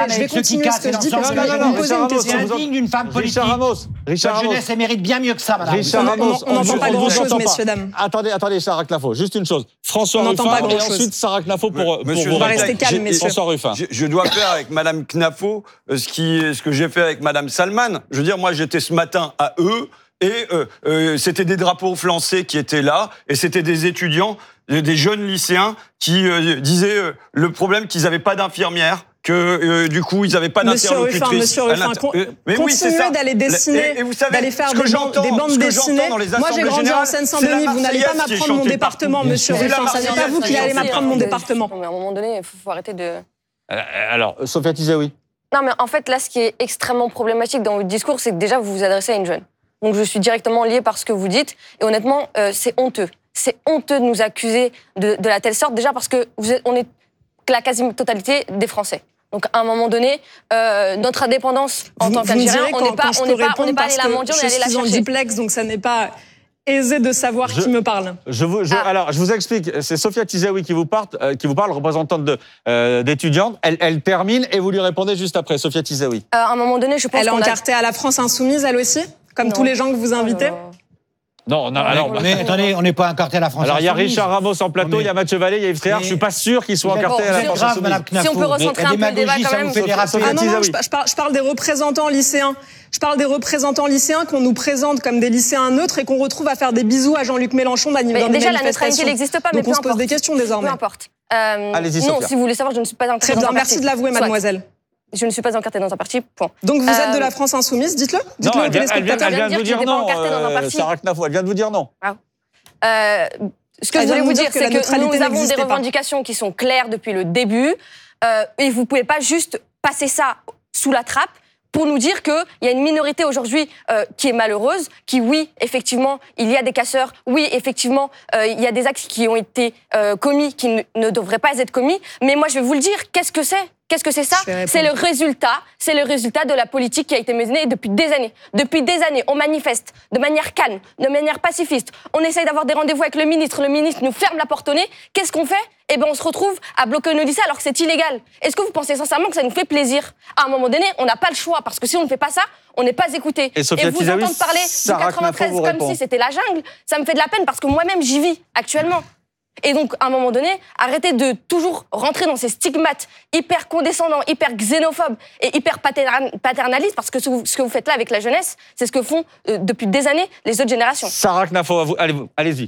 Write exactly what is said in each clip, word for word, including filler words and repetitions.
je vais continuer ce que je dis parce que je vais me poser une question. C'est indigne d'une femme politique. Richard Ramos, Richard Votre jeunesse, elle mérite bien mieux que ça, madame. Richard Ramos, on n'entend pas grand-chose, messieurs, dames. Attendez, attendez, Sarah Knafo, juste une chose. François Ruffin et ensuite Sarah Knafo pour, pour Monsieur, vous on va répondre. rester calme, messieurs. François Ruffin. Je, je dois faire avec Madame Knafo ce, qui, ce que j'ai fait avec Madame Salman. Je veux dire, moi, j'étais ce matin à eux et euh, euh, c'était des drapeaux flancés qui étaient là et c'était des étudiants, des jeunes lycéens qui euh, disaient euh, le problème qu'ils n'avaient pas d'infirmières, que euh, du coup ils n'avaient pas d'interlocutrice. Monsieur Ruffin, Monsieur Ruffin, mais oui, c'est ça. Continuez d'aller dessiner, d'aller faire des bandes, des bandes dessinées. Moi j'ai grandi en Seine-Saint-Denis, vous n'allez pas m'apprendre mon département, Monsieur Ruffin. Ce n'est pas vous qui allez m'apprendre mon département. À un moment donné, il faut arrêter de... Alors, Sophia Tizaoui. Non, mais en fait, là, ce qui est extrêmement problématique dans votre discours, c'est que déjà, vous vous adressez à une jeune. Donc, je suis directement liée par ce que vous dites. Et honnêtement, euh, c'est honteux. C'est honteux de nous accuser de, de la telle sorte, déjà parce que vous êtes, on est la quasi-totalité des Français. Donc, à un moment donné, euh, notre indépendance en vous, tant qu'Algérien, on n'est pas, on n'est pas, on n'est pas allé la mendier, on est allé la chercher. Je suis en duplex, donc ça n'est pas aisé de savoir je, qui me parle. Je vous, je, ah. Alors, je vous explique. C'est Sophia Tizaoui qui vous parle, euh, qui vous parle, représentante de, euh, d'étudiantes. Elle, elle termine et vous lui répondez juste après. Sophia Tizaoui. Euh, à un moment donné, je pense Elle est qu'on encartée a... à la France insoumise, elle aussi, comme non. tous les gens que vous invitez. Oh non, non, alors, mais attendez, on n'est pas encarté à la France. Alors, il y a Richard Ramos en plateau, il mais... y a Mathieu Vallée, il y a Yves Tréhard. Je suis pas sûr qu'ils soient encartés bon, à la France grave, insoumise. Si on peut recentrer un peu le débat quand même. Ah non, non, je, je, parle, je parle des représentants lycéens. Je parle des représentants lycéens qu'on nous présente comme des lycéens neutres et qu'on retrouve à faire des bisous à Jean-Luc Mélenchon dans des déjà, manifestations. La neutralité n'existe pas, mais donc on se pose des questions désormais. Peu importe. Euh, Allez-y, non, Sophia. si vous voulez savoir, je ne suis pas encartée dans un parti. Merci de l'avouer, mademoiselle. Je ne suis pas encartée dans un parti, point. Donc vous êtes de la France insoumise, dites-le. Non, elle vient, elle vient, elle vient de vous dire non, euh, Sarah Knafo, elle vient de vous dire non. Ah. Euh, ce que je voulais vous dire, c'est que nous avons des revendications qui sont claires depuis le début, euh, et vous ne pouvez pas juste passer ça sous la trappe pour nous dire qu'il y a une minorité aujourd'hui euh, qui est malheureuse, qui, oui, effectivement, il y a des casseurs, oui, effectivement, euh, il y a des actes qui ont été euh, commis, qui ne, ne devraient pas être commis, mais moi, je vais vous le dire, qu'est-ce que c'est ? Qu'est-ce que c'est ça ? C'est le résultat, c'est le résultat de la politique qui a été menée depuis des années. Depuis des années, on manifeste de manière calme, de manière pacifiste. On essaye d'avoir des rendez-vous avec le ministre, le ministre nous ferme la porte au nez. Qu'est-ce qu'on fait ? Eh ben, on se retrouve à bloquer nos lycées alors que c'est illégal. Est-ce que vous pensez sincèrement que ça nous fait plaisir ? À un moment donné, on n'a pas le choix parce que si on ne fait pas ça, on n'est pas écouté. Et, Et vous entendre parler du quatre-vingt-treize comme répond. si c'était la jungle, ça me fait de la peine parce que moi-même j'y vis actuellement. Et donc, à un moment donné, arrêtez de toujours rentrer dans ces stigmates hyper condescendants, hyper xénophobes et hyper paternalistes, parce que ce que vous faites là avec la jeunesse, c'est ce que font euh, depuis des années les autres générations. Sarah Knafo, allez, allez-y.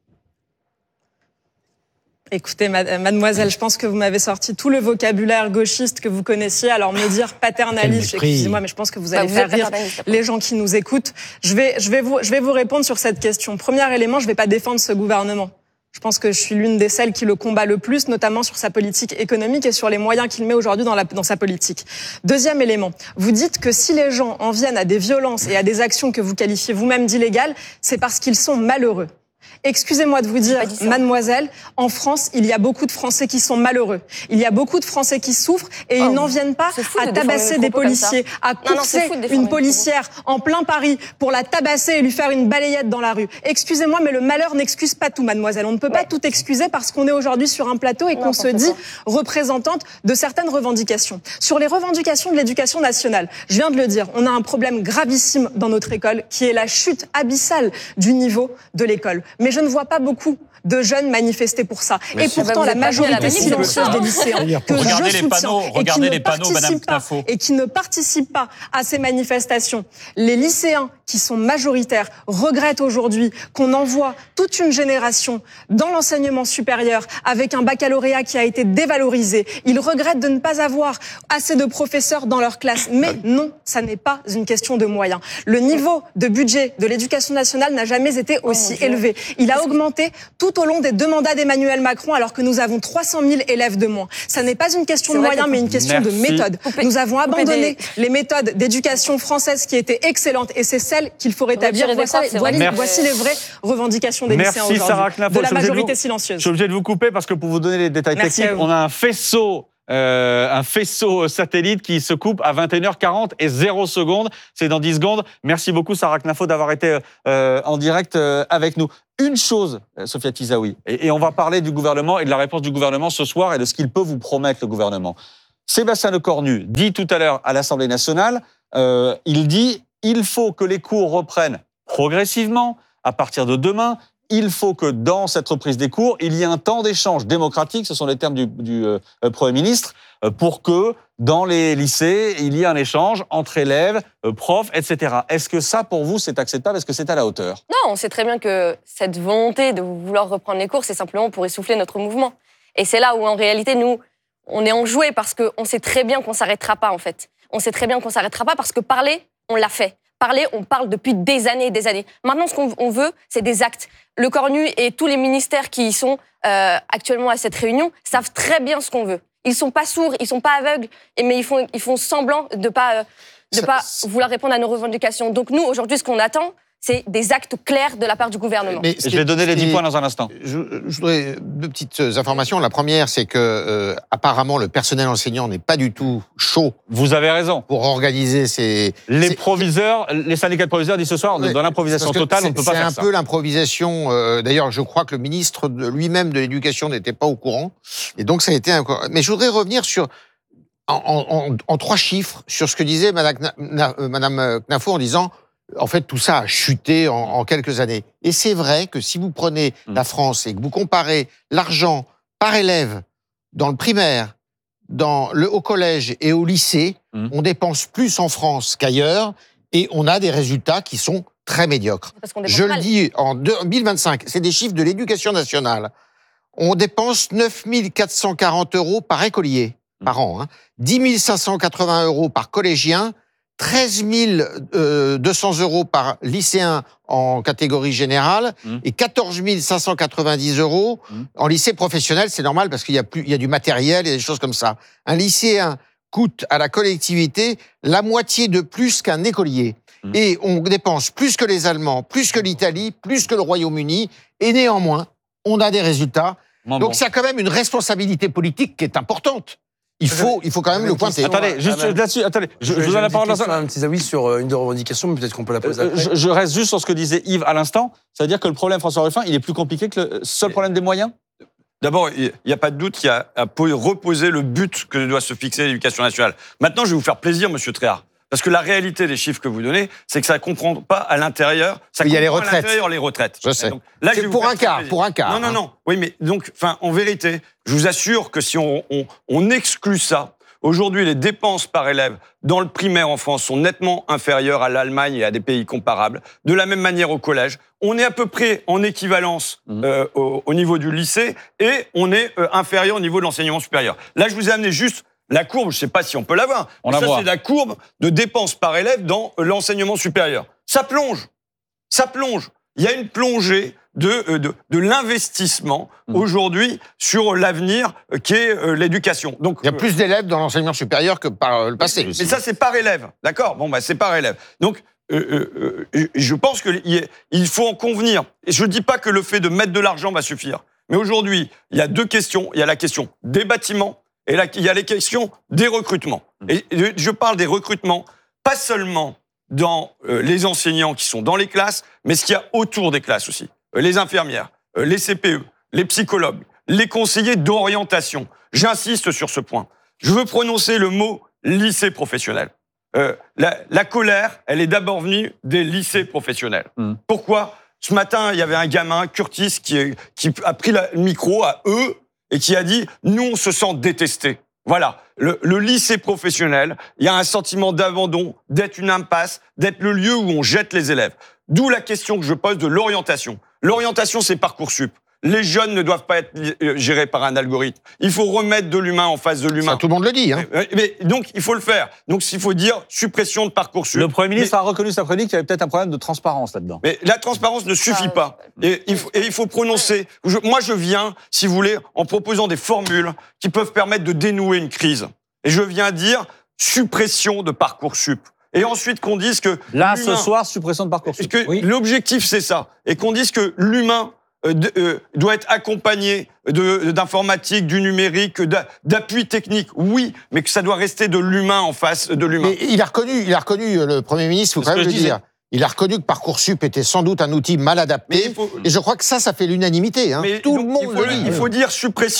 Écoutez, mademoiselle, je pense que vous m'avez sorti tout le vocabulaire gauchiste que vous connaissiez. Alors me dire paternaliste, excusez-moi, mais je pense que vous allez bah, vous faire rire les gens qui nous écoutent. Je vais, je vais vous, je vais vous répondre sur cette question. Premier élément, je ne vais pas défendre ce gouvernement. Je pense que je suis l'une des celles qui le combat le plus, notamment sur sa politique économique et sur les moyens qu'il met aujourd'hui dans, la, dans sa politique. Deuxième élément, vous dites que si les gens en viennent à des violences et à des actions que vous qualifiez vous-même d'illégales, c'est parce qu'ils sont malheureux. Excusez-moi de vous dire, mademoiselle, en France, il y a beaucoup de Français qui sont malheureux. Il y a beaucoup de Français qui souffrent et oh, ils n'en viennent pas à tabasser des policiers, à courser non, non, une policière en plein Paris pour la tabasser et lui faire une balayette dans la rue. Excusez-moi, mais le malheur n'excuse pas tout, mademoiselle. On ne peut ouais. pas tout excuser parce qu'on est aujourd'hui sur un plateau et qu'on se dit représentante de certaines revendications. Sur les revendications de l'éducation nationale, je viens de le dire, on a un problème gravissime dans notre école qui est la chute abyssale du niveau de l'école. Mais je ne vois pas beaucoup de jeunes manifester pour ça. Mais et pourtant, la majorité silencieuse des lycéens que regardez je les soutiens panneaux, et, qui les panneaux, ne pas, et qui ne participent pas à ces manifestations, les lycéens qui sont majoritaires regrettent aujourd'hui qu'on envoie toute une génération dans l'enseignement supérieur avec un baccalauréat qui a été dévalorisé. Ils regrettent de ne pas avoir assez de professeurs dans leur classe. Mais non, ça n'est pas une question de moyens. Le niveau de budget de l'éducation nationale n'a jamais été aussi oh élevé. Il a augmenté tout au long des deux mandats d'Emmanuel Macron alors que nous avons trois cent mille élèves de moins. Ça n'est pas une question de moyens, mais une question Merci. de méthode. Nous avons abandonné des... les méthodes d'éducation française qui étaient excellentes et c'est celles qu'il faut rétablir. Voici, voici, voici les vraies revendications des lycéens aujourd'hui, de la majorité vous, silencieuse. Je suis obligé de vous couper parce que pour vous donner les détails Merci techniques, on a un faisceau Euh, un faisceau satellite qui se coupe à vingt et une heures quarante et zéro seconde. C'est dans dix secondes. Merci beaucoup, Sarah Knafo, d'avoir été euh, en direct euh, avec nous. Une chose, Sophia Tizaoui, et, et on va parler du gouvernement et de la réponse du gouvernement ce soir et de ce qu'il peut vous promettre, le gouvernement. Sébastien Lecornu dit tout à l'heure à l'Assemblée nationale, euh, il dit il faut que les cours reprennent progressivement à partir de demain. Il faut que dans cette reprise des cours, il y ait un temps d'échange démocratique, ce sont les termes du, du euh, Premier ministre, euh, pour que dans les lycées, il y ait un échange entre élèves, euh, profs, et cetera. Est-ce que ça, pour vous, c'est acceptable? Est-ce que c'est à la hauteur? Non, on sait très bien que cette volonté de vouloir reprendre les cours, c'est simplement pour essouffler notre mouvement. Et c'est là où, en réalité, nous, on est enjoués parce qu'on sait très bien qu'on ne s'arrêtera pas, en fait. On sait très bien qu'on ne s'arrêtera pas parce que parler, on l'a fait. Parler, on parle depuis des années et des années. Maintenant, ce qu'on veut, c'est des actes. Lecornu et tous les ministères qui sont euh, actuellement à cette réunion savent très bien ce qu'on veut. Ils sont pas sourds, ils sont pas aveugles, mais ils font, ils font semblant de pas, euh, de pas vouloir répondre à nos revendications. Donc nous, aujourd'hui, ce qu'on attend, c'est des actes clairs de la part du gouvernement. Mais je vais donner les dix points dans un instant. Je, je voudrais deux petites informations. La première, c'est que euh, apparemment le personnel enseignant n'est pas du tout chaud. Vous avez raison. Pour organiser ces. Les ces... proviseurs, les syndicats de proviseurs disent ce soir, oui, dans l'improvisation totale, on ne peut pas faire ça. C'est un peu l'improvisation. Euh, D'ailleurs, je crois que le ministre de, lui-même de l'Éducation n'était pas au courant, et donc ça a été un. Mais je voudrais revenir sur. En, en, en trois chiffres sur ce que disait Madame, Madame Knafo en disant. En fait, tout ça a chuté en, en quelques années. Et c'est vrai que si vous prenez mmh. la France et que vous comparez l'argent par élève dans le primaire, dans le, au collège et au lycée, mmh. on dépense plus en France qu'ailleurs et on a des résultats qui sont très médiocres. Je mal. le dis, en deux mille vingt-cinq, c'est des chiffres de l'Éducation nationale. On dépense neuf mille quatre cent quarante euros par écolier mmh. par an, hein, dix mille cinq cent quatre-vingts euros par collégien, treize mille deux cents euros par lycéen en catégorie générale mmh. et quatorze mille cinq cent quatre-vingt-dix euros mmh. en lycée professionnel. C'est normal parce qu'il y a plus, il y a du matériel et des choses comme ça. Un lycéen coûte à la collectivité la moitié de plus qu'un écolier. Mmh. Et on dépense plus que les Allemands, plus que l'Italie, plus que le Royaume-Uni. Et néanmoins, on a des résultats. Bon, Donc, bon. c'est quand même une responsabilité politique qui est importante. Il faut, il faut quand même le pointer. Attendez, juste là-dessus, attendez, je, je vous en ai parlé dans un... un petit avis sur une de revendications, mais peut-être qu'on peut la poser après. Je, je reste juste sur ce que disait Yves à l'instant. C'est-à-dire que le problème, François Ruffin, il est plus compliqué que le seul problème des moyens? D'abord, il n'y a pas de doute qu'il y a à reposer le but que doit se fixer l'éducation nationale. Maintenant, je vais vous faire plaisir, monsieur Tréhard. Parce que la réalité des chiffres que vous donnez, c'est que ça ne comprend pas à l'intérieur. Ça il y a les retraites. À l'intérieur les retraites. Je sais. Donc, là, c'est je pour un quart, pour un quart. Non, non, non. Oui, mais donc, enfin, en vérité, je vous assure que si on, on, on exclut ça, aujourd'hui, les dépenses par élève dans le primaire en France sont nettement inférieures à l'Allemagne et à des pays comparables. De la même manière au collège, on est à peu près en équivalence mmh. euh, au, au niveau du lycée et on est euh, inférieur au niveau de l'enseignement supérieur. Là, je vous ai amené juste la courbe, je ne sais pas si on peut la voir. On la ça, voit. C'est la courbe de dépenses par élève dans l'enseignement supérieur. Ça plonge. Ça plonge. Il y a une plongée de, de, de l'investissement mmh. aujourd'hui sur l'avenir qu'est euh, l'éducation. Donc, il y a plus d'élèves dans l'enseignement supérieur que par euh, le passé. Mais ça, c'est par élève. D'accord? Bon, bah, c'est par élève. Donc, euh, euh, je pense qu'il faut en convenir. Et je ne dis pas que le fait de mettre de l'argent va suffire. Mais aujourd'hui, il y a deux questions. Il y a la question des bâtiments et là, il y a les questions des recrutements. Et je parle des recrutements, pas seulement dans euh, les enseignants qui sont dans les classes, mais ce qu'il y a autour des classes aussi. Euh, les infirmières, euh, les C P E, les psychologues, les conseillers d'orientation. J'insiste sur ce point. Je veux prononcer le mot lycée professionnel. Euh, la, la colère, elle est d'abord venue des lycées professionnels. Mmh. Pourquoi? Ce matin, il y avait un gamin, Curtis, qui, qui a pris le micro à eux, et qui a dit « Nous, on se sent détestés ». Voilà, le, le lycée professionnel, il y a un sentiment d'abandon, d'être une impasse, d'être le lieu où on jette les élèves. D'où la question que je pose de l'orientation. L'orientation, c'est Parcoursup. Les jeunes ne doivent pas être gérés par un algorithme. Il faut remettre de l'humain en face de l'humain. Ça, tout le monde le dit. Hein. Mais, mais, donc, il faut le faire. Donc, s'il faut dire suppression de Parcoursup. Le Premier ministre mais, a reconnu cet après-midi qu'il y avait peut-être un problème de transparence là-dedans. Mais la transparence ne suffit pas. Et il faut, et il faut prononcer. Je, moi, je viens, si vous voulez, en proposant des formules qui peuvent permettre de dénouer une crise. Et je viens dire suppression de Parcoursup. Et ensuite qu'on dise que... Là, ce soir, suppression de Parcoursup. Que oui. L'objectif, c'est ça. Et qu'on dise que l'humain euh, euh, doit être accompagné de, d'informatique, du numérique, d'appui technique. Oui, mais que ça doit rester de l'humain en face de l'humain. Mais il a reconnu, il a reconnu, le Premier ministre, il faut quand même le dire. Il a reconnu que Parcoursup était sans doute un outil mal adapté. Faut... Et je crois que ça, ça fait l'unanimité. Hein. Mais Tout donc, le monde faut, le dit. Il faut dire suppression.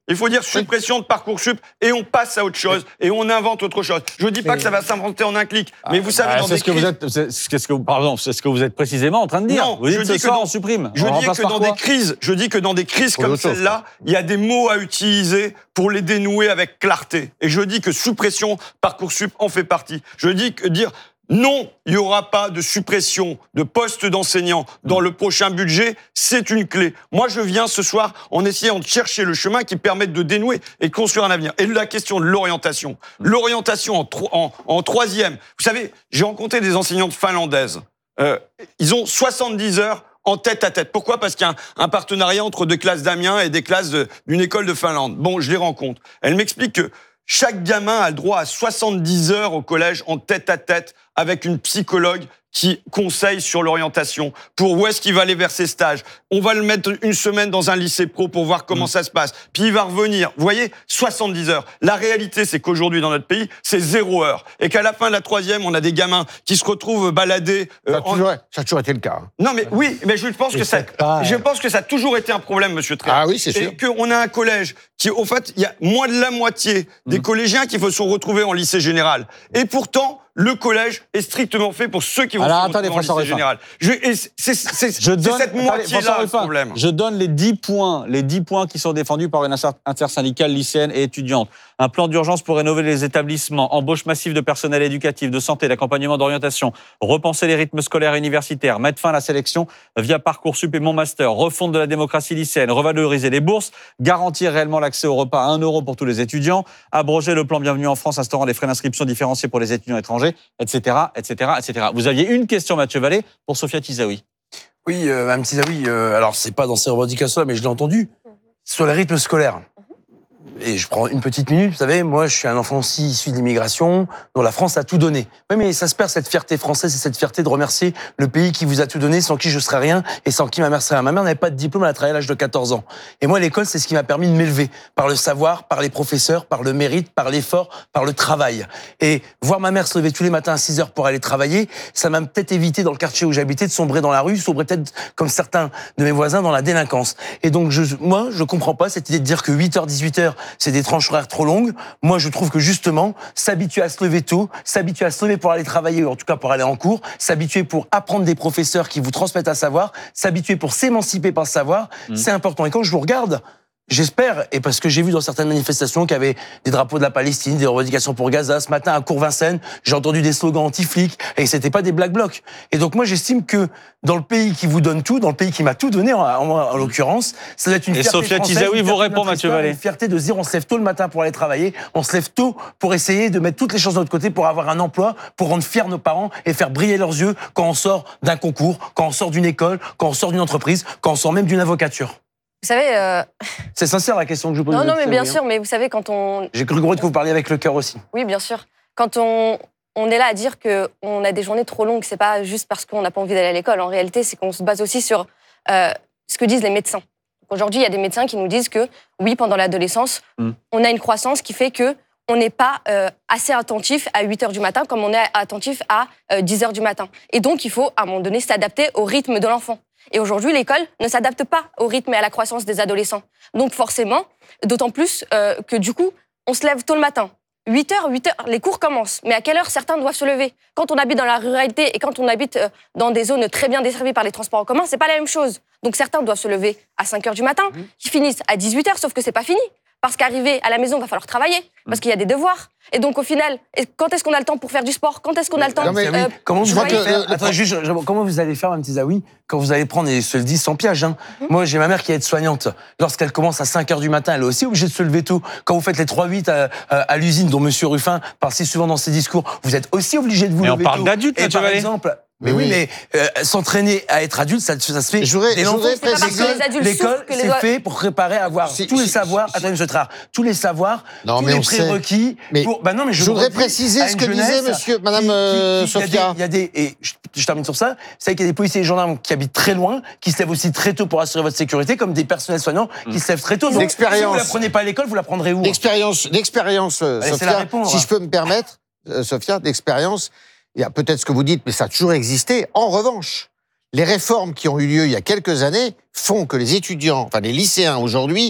Il faut dire suppression de Parcoursup et on passe à autre chose et on invente autre chose. Je ne dis pas que ça va s'inventer en un clic, mais vous savez, ah, dans c'est des ce que crises... vous êtes, c'est ce que vous, pardon, c'est ce que vous êtes précisément en train de dire. Non, vous dites je ce dis que soir, dans, on supprime. Je on dis que dans des crises, je dis que dans des crises comme celle-là, il y a des mots à utiliser pour les dénouer avec clarté. Et je dis que suppression Parcoursup en fait partie. Je dis que dire non, il n'y aura pas de suppression de postes d'enseignants dans le prochain budget, c'est une clé. Moi, je viens ce soir en essayant de chercher le chemin qui permette de dénouer et de construire un avenir. Et la question de l'orientation. L'orientation en, tro- en, en troisième. Vous savez, j'ai rencontré des enseignantes finlandaises. Euh, ils ont soixante-dix heures en tête à tête. Pourquoi ? Parce qu'il y a un, un partenariat entre des classes d'Amiens et des classes de, d'une école de Finlande. Bon, je les rencontre. Elles m'expliquent que chaque gamin a le droit à soixante-dix heures au collège en tête à tête avec une psychologue qui conseille sur l'orientation, pour où est-ce qu'il va aller vers ses stages. On va le mettre une semaine dans un lycée pro pour voir comment mmh. ça se passe. Puis il va revenir. Vous voyez, soixante-dix heures. La réalité, c'est qu'aujourd'hui, dans notre pays, c'est zéro heure. Et qu'à la fin de la troisième, on a des gamins qui se retrouvent baladés. Euh, ça, a toujours, en... ça a toujours été le cas. Non, mais oui, mais je pense, que ça, pas, je pense que ça a toujours été un problème, monsieur Tré. Ah oui, c'est sûr. Et qu'on a un collège qui, au fait, il y a moins de la moitié des mmh. collégiens qui se sont retrouvés en lycée général. Et pourtant, le collège est strictement fait pour ceux qui vont Alors, se retrouver attendez, en lycée Ruffin. général. Je, c'est, c'est, c'est, je donne, c'est cette moitié-là le problème. Je donne les dix points, les dix points qui sont défendus par une intersyndicale lycéenne et étudiante. Un plan d'urgence pour rénover les établissements, embauche massive de personnel éducatif, de santé, d'accompagnement, d'orientation, repenser les rythmes scolaires et universitaires, mettre fin à la sélection via Parcoursup et Mon Master, refonte de la démocratie lycéenne, revaloriser les bourses, garantir réellement l'accès au repas à un euro pour tous les étudiants, abroger le plan Bienvenue en France, instaurant des frais d'inscription différenciés pour les étudiants étrangers, et cetera, et cetera, et cetera. Vous aviez une question, Mathieu Vallée, pour Sophia Tizaoui. Oui, euh, Mme Tizaoui, euh, alors c'est pas dans ces revendications-là, mais je l'ai entendu, sur les rythmes scolaires. Et je prends une petite minute, vous savez, moi je suis un enfant aussi issu de l'immigration, dont la France a tout donné. Oui, mais ça se perd cette fierté française et cette fierté de remercier le pays qui vous a tout donné, sans qui je serais rien et sans qui ma mère serait rien. Ma mère n'avait pas de diplôme, elle a travaillé à l'âge de quatorze ans. Et moi, l'école, c'est ce qui m'a permis de m'élever, par le savoir, par les professeurs, par le mérite, par l'effort, par le travail. Et voir ma mère se lever tous les matins à six heures pour aller travailler, ça m'a peut-être évité, dans le quartier où j'habitais, de sombrer dans la rue, sombrer peut-être, comme certains de mes voisins, dans la délinquance. Et donc, je, moi, je comprends pas cette idée de dire que huit heures, dix-huit heures, c'est des tranches horaires trop longues. Moi, je trouve que justement, s'habituer à se lever tôt, s'habituer à se lever pour aller travailler, ou en tout cas pour aller en cours, s'habituer pour apprendre des professeurs qui vous transmettent un savoir, s'habituer pour s'émanciper par le savoir, mmh. c'est important. Et quand je vous regarde, j'espère, et parce que j'ai vu dans certaines manifestations qu'il y avait des drapeaux de la Palestine, des revendications pour Gaza. Ce matin, à Cour-Vincennes, j'ai entendu des slogans anti-flics, et c'était pas des black blocs. Et donc moi, j'estime que dans le pays qui vous donne tout, dans le pays qui m'a tout donné, en, en, en l'occurrence, ça doit être une et fierté Sophia française. Tizaoui vous répond, Mathieu Vallée. Une fierté de se dire, on se lève tôt le matin pour aller travailler, on se lève tôt pour essayer de mettre toutes les chances de notre côté pour avoir un emploi, pour rendre fiers nos parents et faire briller leurs yeux quand on sort d'un concours, quand on sort d'une école, quand on sort d'une entreprise, quand on sort même d'une avocature. Vous savez... Euh... C'est sincère la question que je vous pose. Non, non, mais bien sûr, mais vous savez, quand on... J'ai cru que vous parliez avec le cœur aussi. Oui, bien sûr. Quand on, on est là à dire qu'on a des journées trop longues, c'est pas juste parce qu'on n'a pas envie d'aller à l'école. En réalité, c'est qu'on se base aussi sur euh, ce que disent les médecins. Aujourd'hui, il y a des médecins qui nous disent que, oui, pendant l'adolescence, mm. on a une croissance qui fait que on n'est pas euh, assez attentif à huit heures du matin comme on est attentif à euh, dix heures du matin. Et donc, il faut, à un moment donné, s'adapter au rythme de l'enfant. Et aujourd'hui, l'école ne s'adapte pas au rythme et à la croissance des adolescents. Donc forcément, d'autant plus euh, que du coup, on se lève tôt le matin. huit heures, huit heures, les cours commencent. Mais à quelle heure certains doivent se lever ? Quand on habite dans la ruralité et quand on habite euh, dans des zones très bien desservies par les transports en commun, c'est pas la même chose. Donc certains doivent se lever à cinq heures du matin, mmh. qui finissent à dix-huit heures, sauf que c'est pas fini. Parce qu'arriver à la maison, il va falloir travailler, parce qu'il y a des devoirs. Et donc, au final, quand est-ce qu'on a le temps pour faire du sport ? Quand est-ce qu'on a le temps non, mais, euh, comment, vous allez que, faire, euh, attends, juste, je, comment vous allez faire, Mme Tizaoui, quand vous allez prendre, et je le dis sans piège, hein. Mm-hmm. Moi, j'ai ma mère qui est aide-soignante. Lorsqu'elle commence à cinq heures du matin, elle est aussi obligée de se lever tôt. Quand vous faites les trois huit à, à, à l'usine, dont M. Ruffin parle si souvent dans ses discours, vous êtes aussi obligé de vous mais lever tôt. Mais on parle d'adultes, et par Vallée. exemple... Mais oui, oui mais euh, s'entraîner à être adulte, ça, ça se fait. Je voudrais, dès je voudrais préciser, l'école, c'est doigts... fait pour préparer à avoir si, tous les si, savoirs. Si, attendez, M. Trard, tous les savoirs, non, tous mais les prérequis. Mais pour, bah non, mais je, je voudrais préciser ce que disait Monsieur, Madame euh, Sophia. Il y a des, et je, je termine sur ça. C'est qu'il y a des policiers et gendarmes qui habitent très loin, qui se lèvent aussi très tôt pour assurer votre sécurité, comme des personnels soignants qui mmh. se lèvent très tôt. Donc, si vous la prenez pas à l'école, vous la prendrez où ? L'expérience, l'expérience, Sophia. Si je peux me permettre, Sophia, d'expérience. Il y a peut-être ce que vous dites, mais ça a toujours existé. En revanche, les réformes qui ont eu lieu il y a quelques années font que les étudiants, enfin les lycéens aujourd'hui,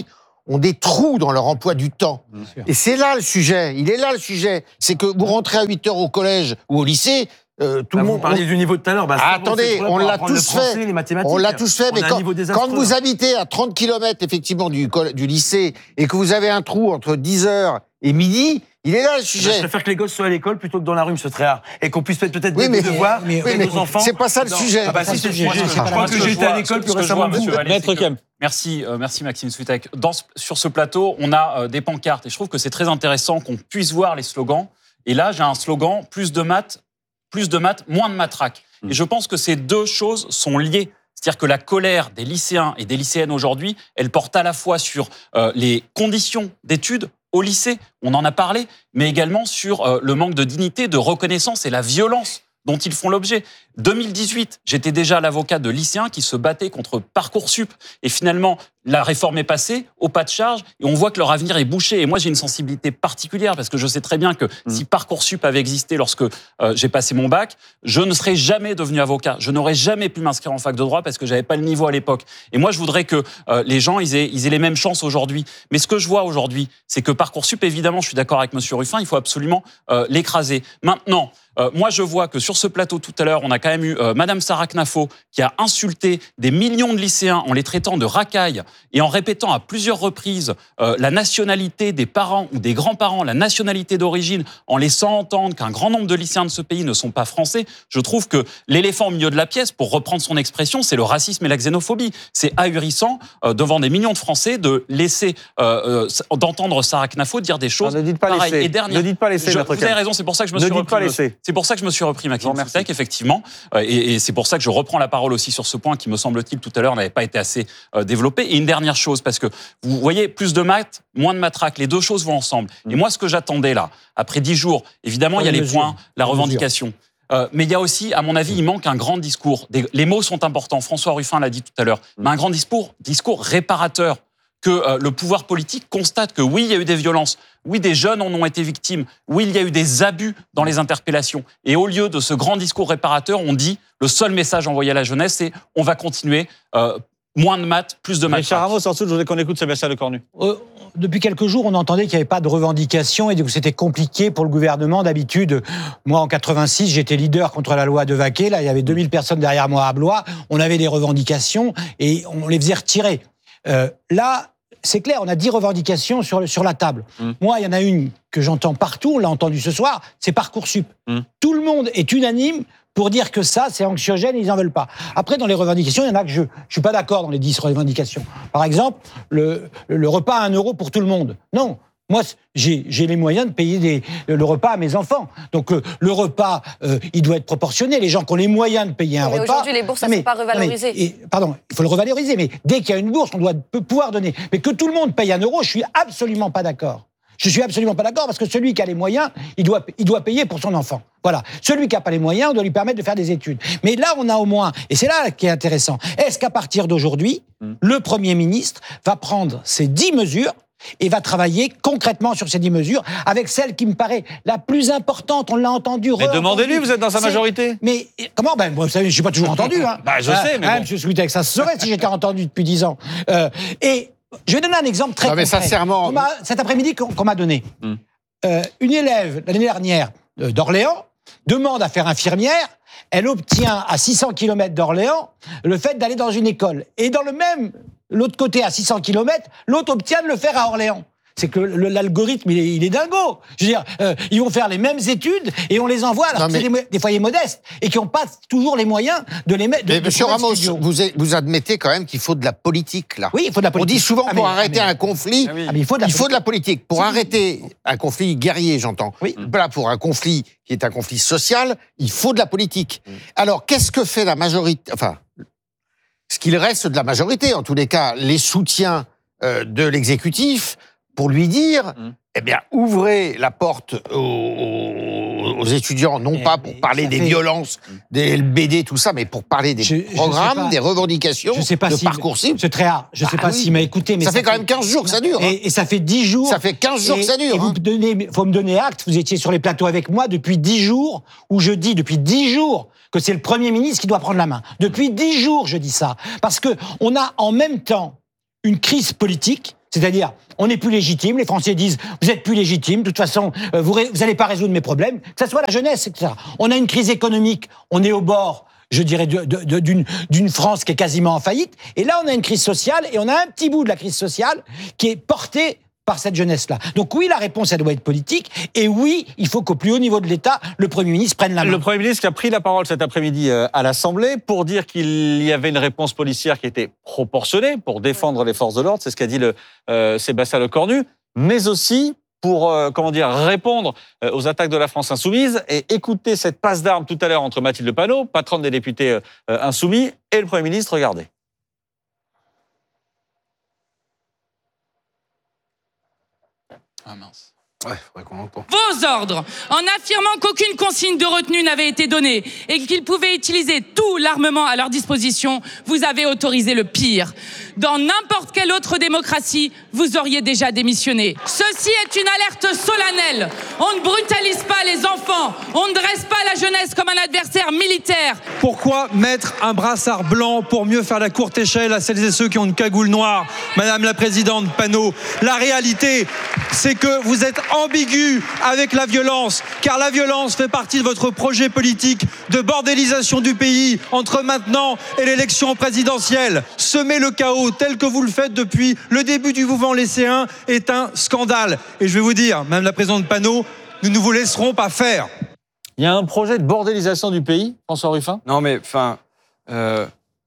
ont des trous dans leur emploi du temps. Et c'est là le sujet. Il est là le sujet. C'est que vous rentrez à huit heures au collège ou au lycée, Euh, tout bah, le vous monde. parliez on... du niveau de tout à l'heure. Bah, ah, attendez, on l'a tous français, fait. Les on l'a tous fait, on mais quand, quand vous habitez à trente kilomètres effectivement du, du lycée et que vous avez un trou entre dix heures et midi, il est là le sujet. Bah, je préfère que les gosses soient à l'école plutôt que dans la rue, M. Tréhard, et qu'on puisse peut-être oui, des devoirs mais, mais, mais nos enfants. C'est pas ça le non. sujet. Ah bah si, c'est le sujet. Je crois que j'étais à l'école plus récemment que vous. Maître Kemp. Merci, euh, merci Maxime Switek. Dans ce, sur ce plateau, on a euh, des pancartes, et je trouve que c'est très intéressant qu'on puisse voir les slogans. Et là, j'ai un slogan, plus de maths, plus de maths, moins de matraques. Et je pense que ces deux choses sont liées. C'est-à-dire que la colère des lycéens et des lycéennes aujourd'hui, elle porte à la fois sur euh, les conditions d'études au lycée, on en a parlé, mais également sur euh, le manque de dignité, de reconnaissance et la violence dont ils font l'objet. deux mille dix-huit, j'étais déjà l'avocat de lycéens qui se battaient contre Parcoursup. Et finalement, la réforme est passée au pas de charge et on voit que leur avenir est bouché. Et moi, j'ai une sensibilité particulière parce que je sais très bien que mmh. si Parcoursup avait existé lorsque euh, j'ai passé mon bac, je ne serais jamais devenu avocat. Je n'aurais jamais pu m'inscrire en fac de droit parce que j'avais pas le niveau à l'époque. Et moi, je voudrais que euh, les gens ils aient, ils aient les mêmes chances aujourd'hui. Mais ce que je vois aujourd'hui, c'est que Parcoursup, évidemment, je suis d'accord avec Monsieur Ruffin, il faut absolument euh, l'écraser. Maintenant, Euh, moi, je vois que sur ce plateau, tout à l'heure, on a quand même eu euh, Madame Sarah Knafo qui a insulté des millions de lycéens en les traitant de racailles et en répétant à plusieurs reprises euh, la nationalité des parents ou des grands-parents, la nationalité d'origine, en laissant entendre qu'un grand nombre de lycéens de ce pays ne sont pas français. Je trouve que l'éléphant au milieu de la pièce, pour reprendre son expression, c'est le racisme et la xénophobie. C'est ahurissant euh, devant des millions de Français de laisser, euh, euh, d'entendre Sarah Knafo dire des choses non, ne dites pas pareilles. Laisser. Et dernière, ne dites pas laisser. Je, vous avez raison, c'est pour ça que je me ne suis dites repris. Pas laisser. C'est pour ça que je me suis repris, Maxime Switek, effectivement. Et, et c'est pour ça que je reprends la parole aussi sur ce point qui, me semble-t-il, tout à l'heure, n'avait pas été assez euh, développé. Et une dernière chose, parce que vous voyez, plus de maths, moins de matraques, les deux choses vont ensemble. Mmh. Et moi, ce que j'attendais là, après dix jours, évidemment, il y a les points, la revendication. Euh, mais il y a aussi, à mon avis, il manque un grand discours. Des, les mots sont importants. François Ruffin l'a dit tout à l'heure. Mmh. Mais un grand discours, discours réparateur. Que euh, le pouvoir politique constate que oui, il y a eu des violences, oui, des jeunes en ont été victimes, oui, il y a eu des abus dans les interpellations. Et au lieu de ce grand discours réparateur, on dit, le seul message envoyé à la jeunesse, c'est on va continuer, euh, moins de maths, plus de maths. Richard Ramos, ensuite, je voudrais qu'on écoute Sébastien Lecornu. Euh, depuis quelques jours, on entendait qu'il n'y avait pas de revendications et que c'était compliqué pour le gouvernement. D'habitude, moi, en quatre-vingt-six, j'étais leader contre la loi de Vaquet. Là, il y avait deux mille personnes derrière moi à Blois. On avait des revendications et on les faisait retirer. Euh, là, c'est clair, on a dix revendications sur, sur la table. Mmh. Moi, il y en a une que j'entends partout, on l'a entendu ce soir, c'est Parcoursup. Mmh. Tout le monde est unanime pour dire que ça, c'est anxiogène et ils n'en veulent pas. Après, dans les revendications, il y en a que je ne suis pas d'accord dans les dix revendications. Par exemple, le, le repas à un euro pour tout le monde. Non. Moi, j'ai, j'ai les moyens de payer des, le repas à mes enfants. Donc, euh, le repas, euh, il doit être proportionné. Les gens qui ont les moyens de payer un mais repas... Mais aujourd'hui, les bourses, ça ne sont pas revalorisées. Mais, et, pardon, il faut le revaloriser, mais dès qu'il y a une bourse, on doit pouvoir donner. Mais que tout le monde paye un euro, je suis absolument pas d'accord. Je suis absolument pas d'accord parce que celui qui a les moyens, il doit, il doit payer pour son enfant. Voilà. Celui qui n'a pas les moyens, on doit lui permettre de faire des études. Mais là, on a au moins, et c'est là qui est intéressant, est-ce qu'à partir d'aujourd'hui, mmh. le Premier ministre va prendre ces dix mesures et va travailler concrètement sur ces dix mesures, avec celle qui me paraît la plus importante, on l'a entendu. Mais demandez-lui, vous êtes dans sa majorité. Mais comment ben, vous savez, je ne suis pas toujours entendu. Hein. bah, je sais, mais hein, bon. Monsieur Switek, ça se saurait si j'étais entendu depuis dix ans. Euh, et je vais donner un exemple très non, mais concret. Sincèrement... Cet après-midi qu'on, qu'on m'a donné. Hum. Euh, une élève, l'année dernière, d'Orléans, demande à faire infirmière, elle obtient à six cents kilomètres d'Orléans le fait d'aller dans une école. Et dans le même... L'autre côté, à six cents kilomètres, l'autre obtient de le faire à Orléans. C'est que le, l'algorithme, il est, il est dingo. Je veux dire, euh, ils vont faire les mêmes études et on les envoie alors non, que mais... c'est des, des foyers modestes et qui n'ont pas toujours les moyens de les mettre. Mais Monsieur Ramos, vous, vous admettez quand même qu'il faut de la politique, là. Oui, il faut de la politique. On dit souvent ah, pour mais, arrêter ah, mais... un conflit, ah, mais il, faut de, la il faut de la politique. Pour arrêter un conflit guerrier, j'entends. Oui. Là, pour un conflit qui est un conflit social, il faut de la politique. Mm. Alors, qu'est-ce que fait la majorité, enfin, ce qu'il reste de la majorité, en tous les cas, les soutiens euh, de l'exécutif, pour lui dire, mmh. eh bien, ouvrez la porte aux, aux étudiants, non mais, pas pour parler des fait... violences, des L B D, tout ça, mais pour parler des je, programmes, je pas, des revendications, je sais pas de si, Parcoursup. C'est très rare. Je ne bah, sais pas oui. s'il m'a écouté, mais ça, ça fait quand même quinze jours que ça dure. Et, hein. et ça fait dix jours. Ça fait quinze jours et, que ça dure. Et vous donnez, faut me donner acte. Vous étiez sur les plateaux avec moi depuis dix jours, où je dis depuis dix jours que c'est le Premier ministre qui doit prendre la main. Depuis dix jours, je dis ça, parce que on a en même temps une crise politique. C'est-à-dire, on n'est plus légitime. Les Français disent, vous êtes plus légitime. De toute façon, vous n'allez pas résoudre mes problèmes. Que ça soit la jeunesse, et cetera. On a une crise économique. On est au bord, je dirais, de, de, d'une, d'une France qui est quasiment en faillite. Et là, on a une crise sociale et on a un petit bout de la crise sociale qui est portée par cette jeunesse-là. Donc oui, la réponse, elle doit être politique. Et oui, il faut qu'au plus haut niveau de l'État, le Premier ministre prenne la main. Le Premier ministre qui a pris la parole cet après-midi à l'Assemblée pour dire qu'il y avait une réponse policière qui était proportionnée pour défendre les forces de l'ordre. C'est ce qu'a dit le, euh, Sébastien Lecornu. Mais aussi pour euh, comment dire, répondre euh, aux attaques de la France insoumise et écouter cette passe d'armes tout à l'heure entre Mathilde Panot, patronne des députés euh, insoumis, et le Premier ministre. Regardez. Ah mince. Ouais, faudrait qu'on entende. Vos ordres, en affirmant qu'aucune consigne de retenue n'avait été donnée et qu'ils pouvaient utiliser tout l'armement à leur disposition, vous avez autorisé le pire. Dans n'importe quelle autre démocratie, vous auriez déjà démissionné. Ceci est une alerte solennelle. On ne brutalise pas les enfants. On ne dresse pas la jeunesse comme un adversaire militaire. Pourquoi mettre un brassard blanc pour mieux faire la courte échelle à celles et ceux qui ont une cagoule noire, Madame la Présidente Panot? La réalité, c'est que vous êtes ambigu avec la violence, car la violence fait partie de votre projet politique de bordélisation du pays entre maintenant et l'élection présidentielle. Semer le chaos tel que vous le faites depuis le début du mouvement lycéen est un scandale. Et je vais vous dire, Madame la Présidente Panot, nous ne vous laisserons pas faire. Il y a un projet de bordélisation du pays, François Ruffin? Non, mais enfin... Euh...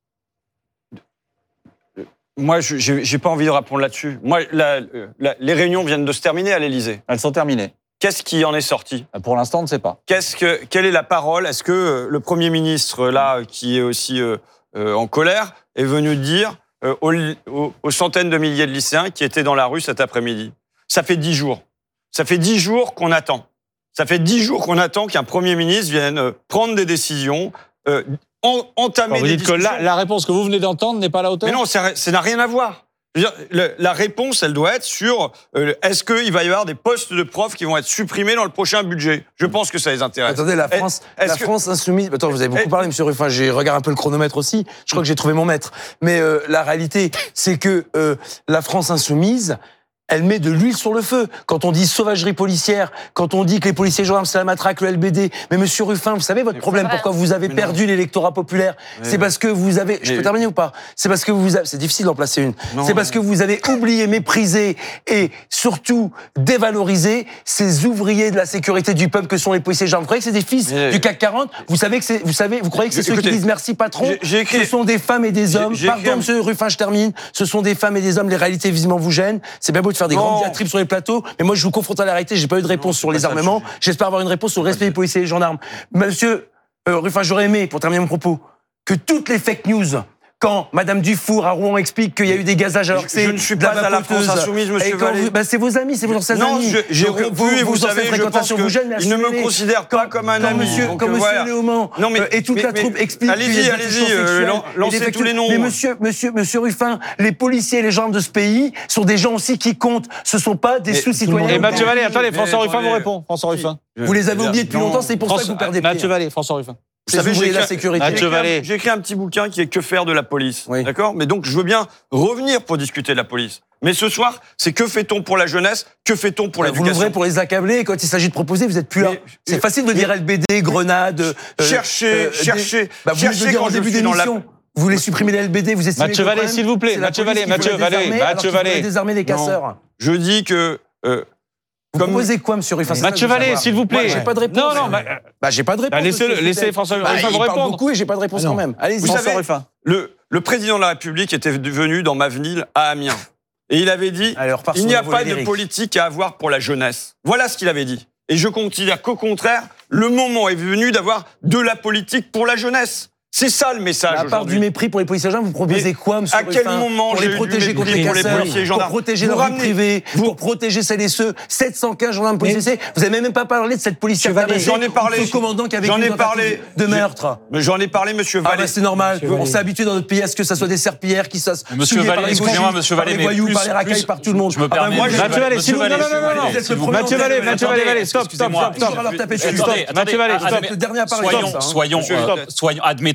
Moi, je n'ai pas envie de répondre là-dessus. Moi, la, la, les réunions viennent de se terminer à l'Élysée. Elles sont terminées. Qu'est-ce qui en est sorti? Pour l'instant, on ne sait pas. Qu'est-ce que, quelle est la parole? Est-ce que le Premier ministre, là, qui est aussi euh, euh, en colère, est venu dire euh, aux, aux, aux centaines de milliers de lycéens qui étaient dans la rue cet après-midi? Ça fait dix jours. Ça fait dix jours qu'on attend. Ça fait dix jours qu'on attend qu'un Premier ministre vienne euh, prendre des décisions, euh, entamer vous des dites discussions. que la, la réponse que vous venez d'entendre n'est pas à la hauteur? Mais non, ça, ça n'a rien à voir. Je veux dire, le, la réponse, elle doit être sur euh, est-ce qu'il va y avoir des postes de profs qui vont être supprimés dans le prochain budget? Je pense que ça les intéresse. Attendez, la France, est-ce la que... France insoumise. Attends, vous avez beaucoup parlé, Monsieur Ruffin. J'ai regardé un peu le chronomètre aussi. Je crois que j'ai trouvé mon maître. Mais euh, la réalité, c'est que euh, la France insoumise, elle met de l'huile sur le feu. Quand on dit sauvagerie policière, quand on dit que les policiers gendarmes, c'est la matraque, le L B D. Mais Monsieur Ruffin, vous savez votre problème, pourquoi vous avez perdu l'électorat populaire? C'est parce que vous avez... Je peux terminer ou pas? C'est parce que vous avez... C'est difficile d'en placer une. C'est parce que vous avez oublié, méprisé et surtout dévalorisé ces ouvriers de la sécurité du peuple que sont les policiers gendarmes. Vous croyez que c'est des fils du C A C quarante? Vous savez que c'est... Vous savez, vous croyez que c'est ceux qui disent merci patron? Ce sont des femmes et des hommes. Pardon, Monsieur Ruffin, je termine. Ce sont des femmes et des hommes. Les réalités, visiblement, vous gênent. C'est bien beau de faire des non. grandes diatribes sur les plateaux, mais moi je vous confronte à la réalité, j'ai pas eu de réponse non, sur les armements, j'espère avoir une réponse sur le respect des policiers et des gendarmes. Monsieur euh, Ruffin, j'aurais aimé, pour terminer mon propos, que toutes les fake news, quand Madame Dufour à Rouen explique qu'il y a eu des gazages alors que c'est... Je ne suis pas à la France insoumise, Monsieur Vallée. Bah, c'est vos amis, c'est vos anciens non, amis. Non, j'ai rompu vous, et vous, vous savez, je pense que vous gêne, il ne me considère pas comme un ami. Monsieur, quand Monsieur Léaumont et toute la troupe expliquent... Allez-y, allez-y, lancez tous les noms. Mais Monsieur, Monsieur, Monsieur Ruffin, les policiers et les gendarmes de ce pays sont des gens aussi qui comptent. Ce ne sont pas des sous-citoyens. Et Mathieu Vallée, attendez, François Ruffin vous répond. François Ruffin. Vous les avez oubliés depuis longtemps, c'est pour ça que vous perdez pied. Mathieu Vallée, François Ruffin. Vous savez, j'ai la sécurité. J'ai écrit un petit bouquin qui est Que faire de la police, oui. D'accord? Mais donc, je veux bien revenir pour discuter de la police. Mais ce soir, c'est que fait-on pour la jeunesse? Que fait-on pour l'éducation? Vous l'ouvrez pour les accabler, et quand il s'agit de proposer, vous êtes plus là. C'est facile de dire L B D, Grenade... Euh, cherchez, euh, cherchez, bah, vous cherchez quand en début d'émission. Vous voulez supprimer les L B D, vous estimez Mathieu Vallée, s'il vous plaît. Mathieu Vallée, Mathieu Vallée, Mathieu Vallée. Désarmer les casseurs. Je dis que... Euh, Vous Comme... proposez quoi, Monsieur Ruffin? Mathieu Vallée, s'il vous plaît. J'ai pas de réponse. Non, non, bah, bah j'ai pas de réponse. Bah, laissez, laissez François bah, Ruffin vous répondre. Il parle beaucoup et j'ai pas de réponse ah quand même. Allez-y, François Ruffin. Le, le président de la République était venu dans ma ville à Amiens. Et il avait dit, Alors, il n'y a pas de politique à avoir pour la jeunesse. Voilà ce qu'il avait dit. Et je considère qu'au contraire, le moment est venu d'avoir de la politique pour la jeunesse. C'est ça le message. À part du mépris pour les policiers gendarmes, vous proposez quoi, Monsieur Ruffin? À quel moment pour les protéger contre les casseurs, pour protéger leur vie privée, pour protéger celles et ceux, sept cent quinze gendarmes policiers. Vous avez même pas parlé de cette policière. J'en ai parlé. Ce commandant qui avait une tentative de meurtre. Mais j'en ai parlé, Monsieur Vallée. Ah bah c'est normal. On s'est habitué dans notre pays à ce que ça soit des serpillères qui soient Monsieur Vallée, excusez-moi, Monsieur Vallée, mais voyous, par les racailles, par tout le monde. Je me permets. Mathieu Vallée, s'il vous plaît. Non, non, non, non. Mathieu Vallée, Mathieu Vallée, stop, stop, stop, stop. Mathieu Vallée, stop. Soyons, soyons, admettons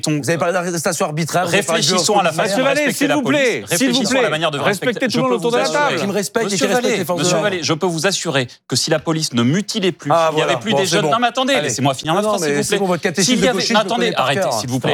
sont. Vous avez parlé d'arrestation arbitraire. Réfléchissons à la façon de respecter la police. Réfléchissons à la manière de respecter tout le monde autour de la table. Qui me respecte et qui respecte les forces de l'ordre. Monsieur Vallée, je peux vous assurer que si la police ne mutilait plus, s'il n'y avait plus des jeunes. Non, mais attendez, laissez-moi finir ma phrase, s'il vous plaît. Bon, votre catéchisme de gauchiste, attendez, arrêtez, s'il vous plaît.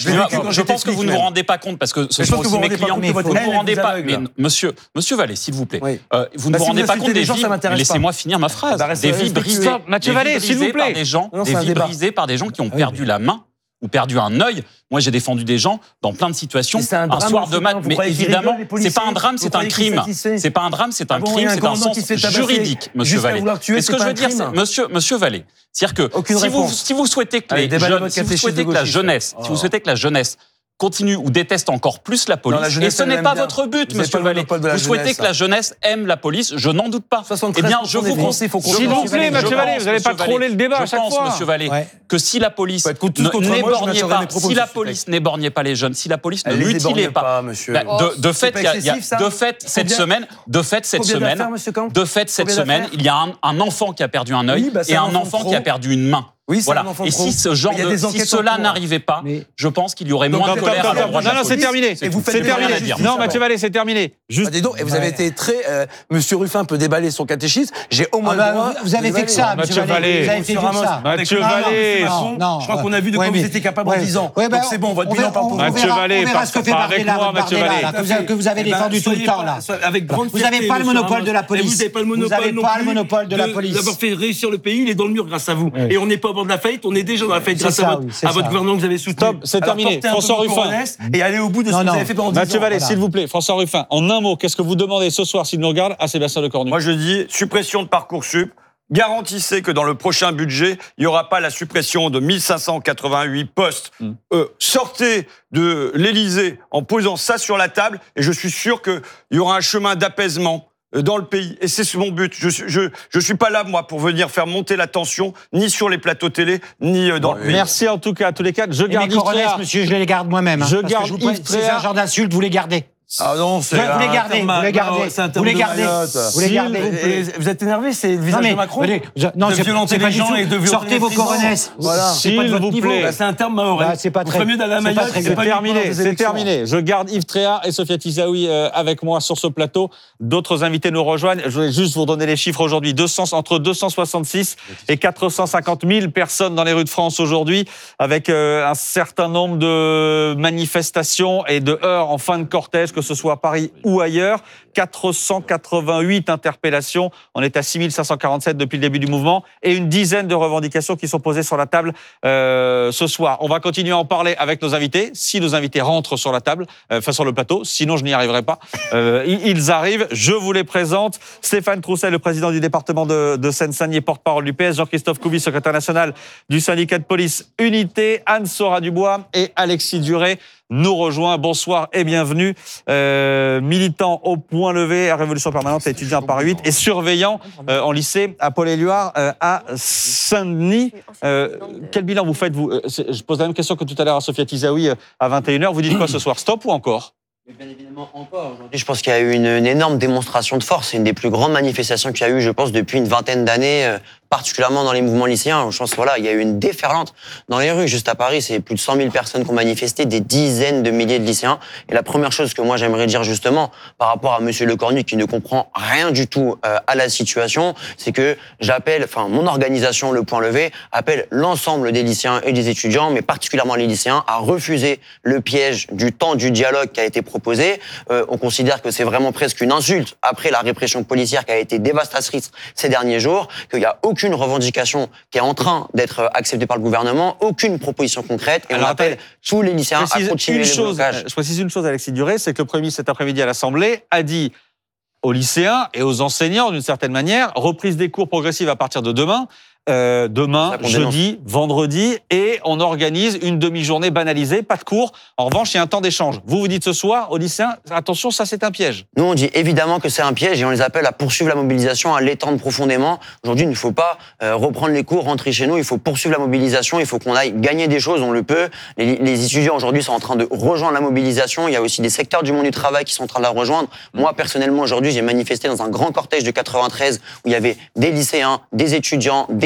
Je pense que vous ne vous rendez pas compte parce que ce sont aussi mes clients. Vous ne vous rendez pas. Mais monsieur, monsieur Vallée, s'il vous plaît, vous ne vous rendez pas compte des vies. Laissez-moi finir ma phrase. Des vies brisées. Mathieu Vallée, s'il vous plaît. Des gens, des vies brisées par des gens qui ont perdu la main ou perdu un œil. Moi, j'ai défendu des gens dans plein de situations. Un, un soir de maths, mais évidemment, c'est pas un drame, c'est un crime. C'est pas un drame, c'est un crime, c'est un sens juridique, Monsieur Vallée. Mais ce que je veux dire, c'est, Monsieur, Monsieur Vallée, c'est-à-dire que si vous, si vous souhaitez que les jeunes, si vous souhaitez que la jeunesse, si vous souhaitez que la jeunesse continue ou déteste encore plus la police. Non, la jeunesse, et ce n'est pas bien. Votre but, vous Monsieur Vallée. Vous souhaitez jeunesse, que la jeunesse aime la police, je n'en doute pas. Eh bien, je vous conseille, faut s'il vous plaît, Mathieu Vallée, vous n'allez pas troller le débat à chaque fois. Je pense, Monsieur Vallée, que si la police n'éborgnait pas, si la police n'éborgnait pas les jeunes, si la police ne mutilait pas, de fait, il y a, de fait, cette semaine, de fait, cette semaine, de fait, cette semaine, il y a un enfant qui a perdu un œil et un enfant qui a perdu une main. Oui, voilà. Et si ce genre de, si cela n'arrivait pas, mais... je pense qu'il y aurait donc, moins de colère à l'endroit de la police. Non, non, c'est terminé. Et vous c'est terminé. Non, Mathieu Vallée, c'est terminé. Juste. Ah, donc, et vous avez été très. Euh, Monsieur Ruffin peut déballer son catéchisme. J'ai au moins. Ah bah, le droit vous avez fait que ça, Mathieu Vallée. Vous avez fait que ça. Mathieu Vallée. Non, je crois qu'on a vu de quoi vous étiez capable en dix ans. Donc c'est bon, votre bilan par pour vous. Mathieu Vallée, pas avec moi, Mathieu Vallée. Que vous avez défendu tout le temps là. Vous n'avez pas le monopole de la police. Vous n'avez pas le monopole de la police. D'avoir fait réussir le pays, il est dans le mur grâce à vous. Et on n'est pas au bord de la faillite, on est déjà dans la faillite grâce à votre gouvernement que vous avez soutenu. Stop, c'est terminé. François Ruffin. Et aller au bout de ce que vous avez fait pendant dix ans. Mathieu Vallée, s'il vous plaît, François Ruffin, en un mot, qu'est-ce que vous demandez ce soir s'il nous regarde à Sébastien Lecornu? Moi, je dis suppression de Parcoursup. Garantissez que dans le prochain budget, il n'y aura pas la suppression de mille cinq cent quatre-vingt-huit postes. Mm. Euh, sortez de l'Élysée en posant ça sur la table et je suis sûr qu'il y aura un chemin d'apaisement dans le pays. Et c'est mon but. Je je je suis pas là, moi, pour venir faire monter la tension, ni sur les plateaux télé, ni dans bon, le pays. Merci en tout cas à tous les quatre. Je garde Yves Tréhard. Monsieur, je les garde moi-même. Hein, je garde Yves Tréhard. C'est un genre d'insulte, vous les gardez. Ah non, c'est vous les gardez, vous les gardez, vous les gardez, vous les gardez. Vous êtes énervé, c'est le visage de Macron. Non, de violenter les gens et de violenter sortez vos coronesses. Voilà. S'il vous plaît. C'est un terme mahorais. C'est pas très. Mieux d'aller à Mayotte. C'est terminé, c'est terminé. Je garde Yves Tréhard et Sophia Tisaoui avec moi sur ce plateau. D'autres invités nous rejoignent. Je voulais juste vous donner les chiffres aujourd'hui. deux cents entre deux cent soixante-six et quatre cent cinquante mille personnes dans les rues de France aujourd'hui, avec un certain nombre de manifestations et de heurts en fin de cortège, que ce soit à Paris ou ailleurs. quatre cent quatre-vingt-huit interpellations. On est à six mille cinq cent quarante-sept depuis le début du mouvement et une dizaine de revendications qui sont posées sur la table euh, ce soir. On va continuer à en parler avec nos invités, si nos invités rentrent sur la table, euh, enfin sur le plateau. Sinon, je n'y arriverai pas. Euh, ils arrivent. Je vous les présente. Stéphane Troussel, le président du département de, de Seine-Saint-Denis et porte-parole du P S. Jean-Christophe Couvi, secrétaire national du syndicat de police Unité. Anne-Sora Dubois et Alexis Duré nous rejoint. Bonsoir et bienvenue. Euh, militant au point levé à Révolution Permanente et étudiant à Paris huit et surveillant euh, en lycée à Paul-Éluard euh, à Saint-Denis. Euh, quel bilan vous faites, vous? Je pose la même question que tout à l'heure à Sophia Tisaoui à vingt et une heures. Vous dites quoi ce soir? Stop ou encore? Bien évidemment, encore aujourd'hui. Je pense qu'il y a eu une, une énorme démonstration de force. C'est une des plus grandes manifestations qu'il y a eu, je pense, depuis une vingtaine d'années, euh, particulièrement dans les mouvements lycéens. Je pense voilà, il y a eu une déferlante dans les rues. Juste à Paris, c'est plus de cent mille personnes qui ont manifesté, des dizaines de milliers de lycéens. Et la première chose que moi j'aimerais dire justement par rapport à Monsieur Lecornu qui ne comprend rien du tout euh, à la situation, c'est que j'appelle, enfin mon organisation, le Point Levé, appelle l'ensemble des lycéens et des étudiants, mais particulièrement les lycéens, à refuser le piège du temps du dialogue qui a été proposé. Euh, on considère que c'est vraiment presque une insulte après la répression policière qui a été dévastatrice ces derniers jours, qu'il n'y a aucune revendication qui est en train d'être acceptée par le gouvernement, aucune proposition concrète, et alors, on appelle tous les lycéens à continuer les blocages. Je précise une chose, Alexis Duré, c'est que le Premier ministre cet après-midi à l'Assemblée a dit aux lycéens et aux enseignants, d'une certaine manière, reprise des cours progressive à partir de demain, Euh, demain, jeudi, vendredi, et on organise une demi-journée banalisée, pas de cours. En revanche, il y a un temps d'échange. Vous, vous dites ce soir aux lycéens, attention, ça c'est un piège. Nous, on dit évidemment que c'est un piège et on les appelle à poursuivre la mobilisation, à l'étendre profondément. Aujourd'hui, il ne faut pas euh, reprendre les cours, rentrer chez nous, il faut poursuivre la mobilisation, il faut qu'on aille gagner des choses, on le peut. Les, les étudiants aujourd'hui sont en train de rejoindre la mobilisation, il y a aussi des secteurs du monde du travail qui sont en train de la rejoindre. Moi, personnellement, aujourd'hui, j'ai manifesté dans un grand cortège de quatre-vingt-treize où il y avait des lycéens, des étudiants, des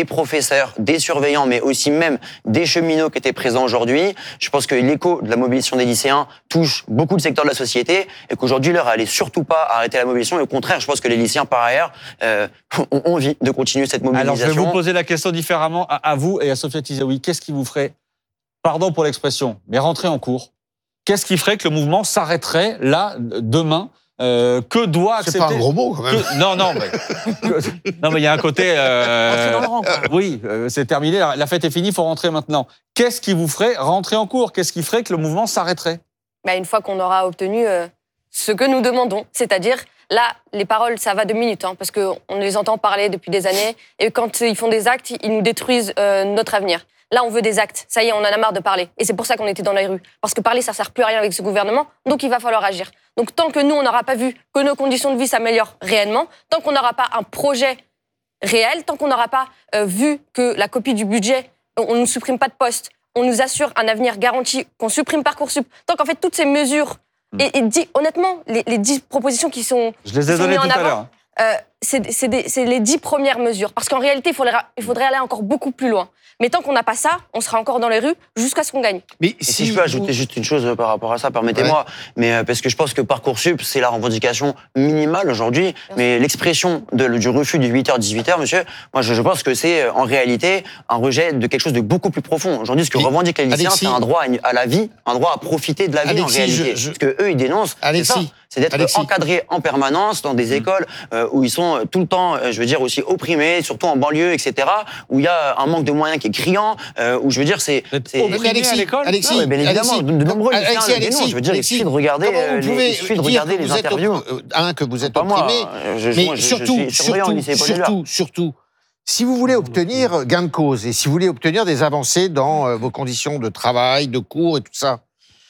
professeurs, des surveillants, mais aussi même des cheminots qui étaient présents aujourd'hui. Je pense que l'écho de la mobilisation des lycéens touche beaucoup de secteurs de la société et qu'aujourd'hui, l'heure, elle est surtout pas à arrêter la mobilisation. Et au contraire, je pense que les lycéens, par ailleurs, euh, ont envie de continuer cette mobilisation. Alors, je vais vous poser la question différemment à, à vous et à Sophia Tizaoui. Qu'est-ce qui vous ferait, pardon pour l'expression, mais rentrer en cours? Qu'est-ce qui ferait que le mouvement s'arrêterait là, demain? Euh, que doit accepter... C'est pas un gros mot, quand même. Que... Non, non, mais... non, mais il y a un côté... Euh... dans le rang, quoi. Oui, euh, c'est terminé, la, la fête est finie, il faut rentrer maintenant. Qu'est-ce qui vous ferait rentrer en cours? Qu'est-ce qui ferait que le mouvement s'arrêterait? Bah, une fois qu'on aura obtenu euh, ce que nous demandons, c'est-à-dire, là, les paroles, ça va deux minutes, hein, parce qu'on les entend parler depuis des années, et quand ils font des actes, ils nous détruisent euh, notre avenir. Là, on veut des actes. Ça y est, on en a marre de parler. Et c'est pour ça qu'on était dans les rues. Parce que parler, ça sert plus à rien avec ce gouvernement. Donc, il va falloir agir. Donc, tant que nous, on n'aura pas vu que nos conditions de vie s'améliorent réellement, tant qu'on n'aura pas un projet réel, tant qu'on n'aura pas euh, vu que la copie du budget, on ne supprime pas de postes, on nous assure un avenir garanti, qu'on supprime Parcoursup, tant qu'en fait, toutes ces mesures, mmh. et, et dit, honnêtement, les, les dix propositions qui sont, Je les ai qui sont données mises en tout à avant, l'heure. euh, c'est, c'est, des, c'est les dix premières mesures. Parce qu'en réalité, il faudrait, il faudrait aller encore beaucoup plus loin. Mais tant qu'on n'a pas ça, on sera encore dans les rues jusqu'à ce qu'on gagne. Mais si, si je peux ajouter juste une chose par rapport à ça, permettez-moi. Ouais. Mais euh, parce que je pense que Parcoursup, c'est la revendication minimale aujourd'hui. Mais l'expression de, du refus du huit heures dix-huit heures, monsieur, moi je, je pense que c'est en réalité un rejet de quelque chose de beaucoup plus profond. Aujourd'hui, ce que Mais, revendiquent les lycéens, Alexis, c'est un droit à, à la vie, un droit à profiter de la vie Alexis, en réalité. Je, je... Ce que eux ils dénoncent, Alexis, c'est ça. C'est d'être Alexis. encadrés en permanence dans des écoles euh, où ils sont tout le temps, euh, je veux dire, aussi opprimés, surtout en banlieue, et cetera. Où il y a un manque de moyens qui est criant. Euh, où je veux dire, c'est. c'est opprimé Alexis, à l'école. Alexis, non, bien évidemment, Alexis, de, de nombreux lycéens Alexis, le dénoncent. Je veux dire, Alexis, il suffit de regarder, euh, les, il suffit de regarder les interviews. Êtes, un que vous êtes pas opprimé, moi, je, mais moi, je, surtout, je suis surtout, au lycée surtout, surtout. Si vous voulez obtenir gain de cause et si vous voulez obtenir des avancées dans euh, vos conditions de travail, de cours et tout ça,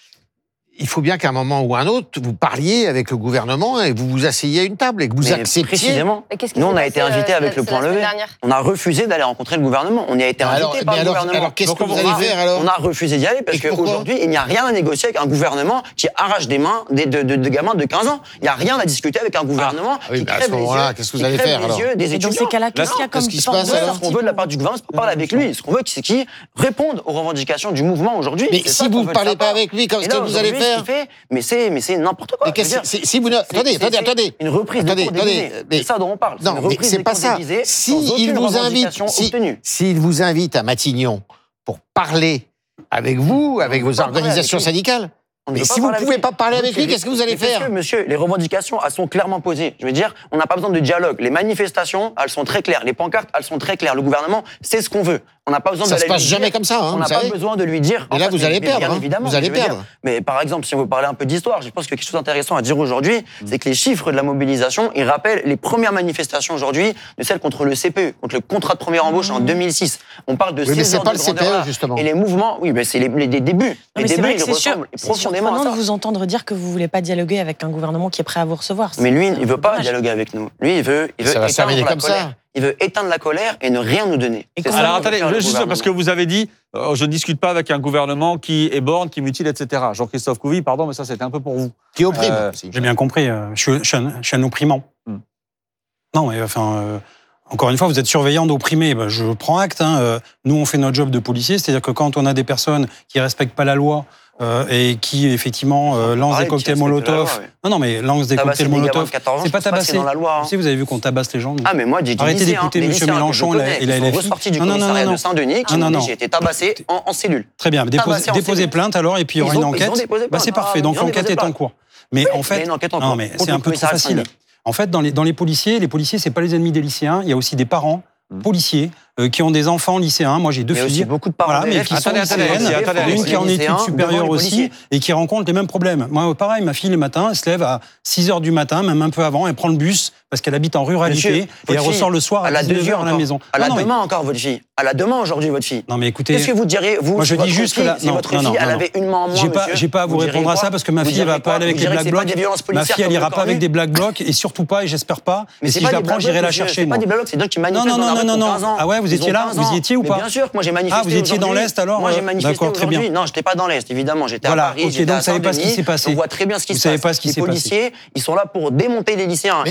il faut bien qu'à un moment ou à un autre, vous parliez avec le gouvernement et vous vous asseyez à une table et que vous mais acceptiez. Précisément. Nous, on a été invités avec le point levé. On a refusé d'aller rencontrer le gouvernement. On y a été invités alors, par mais le alors, gouvernement. Alors, qu'est-ce que vous allez faire alors? On a refusé d'y aller parce qu'aujourd'hui, il n'y a rien à négocier avec un gouvernement qui arrache des mains de, de, de, de gamins de quinze ans. Il n'y a rien à discuter avec un gouvernement ah, oui, qui bah crève les yeux, qu'est-ce que vous allez faire alors? Des étudiants. Dans ces cas-là, qu'est-ce qu'il y a comme qui se passe alors? Ce qu'on veut de la part du gouvernement, c'est pas parler avec lui. Ce qu'on veut, c'est qu'il réponde aux revendications du mouvement aujourd'hui. Mais si vous ne parlez pas avec lui, qu'est-ce que vous allez faire? c'est, mais c'est n'importe quoi. Mais dire, c'est, si vous ne, attendez, attendez, attendez. Une reprise attendez, de cours déguisé. C'est ça dont on parle. Non, mais c'est pas ça. Si il vous invite, si, s'il vous invite à Matignon pour parler avec vous, avec vos organisations syndicales, mais si vous ne pouvez pas parler avec lui, qu'est-ce que vous allez faire? Monsieur, monsieur, les revendications, elles sont clairement posées. Je veux dire, on n'a pas besoin de dialogue. Les manifestations, elles sont très claires. Les pancartes, elles sont très claires. Le gouvernement sait ce qu'on veut. On n'a pas besoin ça de se passe jamais comme ça. Hein, on n'a pas besoin de lui dire. Mais là, vous allez perdre. Hein, vous allez perdre. Mais par exemple, si on veut parler un peu d'histoire, je pense que quelque chose d'intéressant à dire aujourd'hui, c'est que les chiffres de la mobilisation, ils rappellent les premières manifestations aujourd'hui de celles contre le C P E, contre le contrat de première embauche en deux mille six. On parle de oui, mais c'est heures pas de le C P E justement. Et les mouvements, oui, mais c'est les, les, les débuts. Les débuts, vrai ils ressemblent profondément à ça. de vous entendre dire que vous voulez pas dialoguer avec un gouvernement qui est prêt à vous recevoir. Mais lui, il veut pas dialoguer avec nous. Lui, il veut, il veut ça va éteindre la comme colère. Ça. Il veut éteindre la colère et ne rien nous donner. Alors attendez, juste parce que vous avez dit, euh, je ne discute pas avec un gouvernement qui est borne, qui mutile, et cetera. Jean-Christophe Couvi, pardon, mais ça c'était un peu pour vous. Qui opprime. Euh, J'ai bien compris. Euh, je, suis, je, suis un, je suis un opprimant. Hmm. Non, mais enfin. Euh, Encore une fois, vous êtes surveillant d'opprimés. Ben, je prends acte. Hein. Euh, nous, on fait notre job de policier, c'est-à-dire que quand on a des personnes qui respectent pas la loi euh, et qui effectivement euh, lancent des cocktails Molotov, loi, oui. non, non, mais lancent des tabasser cocktails Molotov, c'est pas tabasser. Dans la loi, hein. Vous savez, vous avez vu qu'on tabasse les gens. Ah, mais moi, j'ai dit arrêtez d'écouter hein, Monsieur Mélenchon et la L F I. Ils sont ressortis du commissariat de Saint-Denis, qui ont dit j'ai été tabassé en cellule. Très bien, déposez plainte alors et puis il y aura une enquête. C'est parfait. Donc l'enquête est en cours. Mais en fait, non, mais c'est un peu trop facile. En fait, dans les dans les policiers, les policiers, c'est pas les ennemis des lycéens. Il y a aussi des parents policiers euh, qui ont des enfants lycéens. Moi, j'ai deux filles. Beaucoup de parents. Voilà, mais qui sont lycéennes. Une qui est en études supérieures aussi et qui rencontre les mêmes problèmes. Moi, pareil, ma fille, le matin, elle se lève à six heures du matin, même un peu avant, elle prend le bus parce qu'elle habite en ruralité. Monsieur, et elle ressort le soir à dix-neuf heures à la maison. À la demain encore, votre fille. À la demain aujourd'hui, votre fille. Non, mais écoutez. Qu'est-ce que vous diriez, vous, moi, je dis juste que la, si votre fille, elle avait une main en moins, j'ai pas, j'ai pas à vous répondre à ça parce que ma fille, elle va pas aller avec les black blocs. Ma fille, elle ira pas avec des black blocs et surtout pas, et j'espère pas. Et si je la prends, j'irai la chercher. C'est pas des black blocs, c'est donc qui manifestent dans la rue pour quinze ans. Ah ouais, vous étiez là, vous y étiez ou pas? Bien sûr, moi j'ai manifesté. Ah, vous étiez dans l'Est alors? Moi j'ai manifesté aujourd'hui. Non, j'étais pas dans l'Est, évidemment. J'étais à Paris, j'étais à Saint-Denis. On voit très bien ce qui se passe. Vous savez pas ce qui s'est passé. Les policiers, ils sont là pour démonter les lycéens. Mais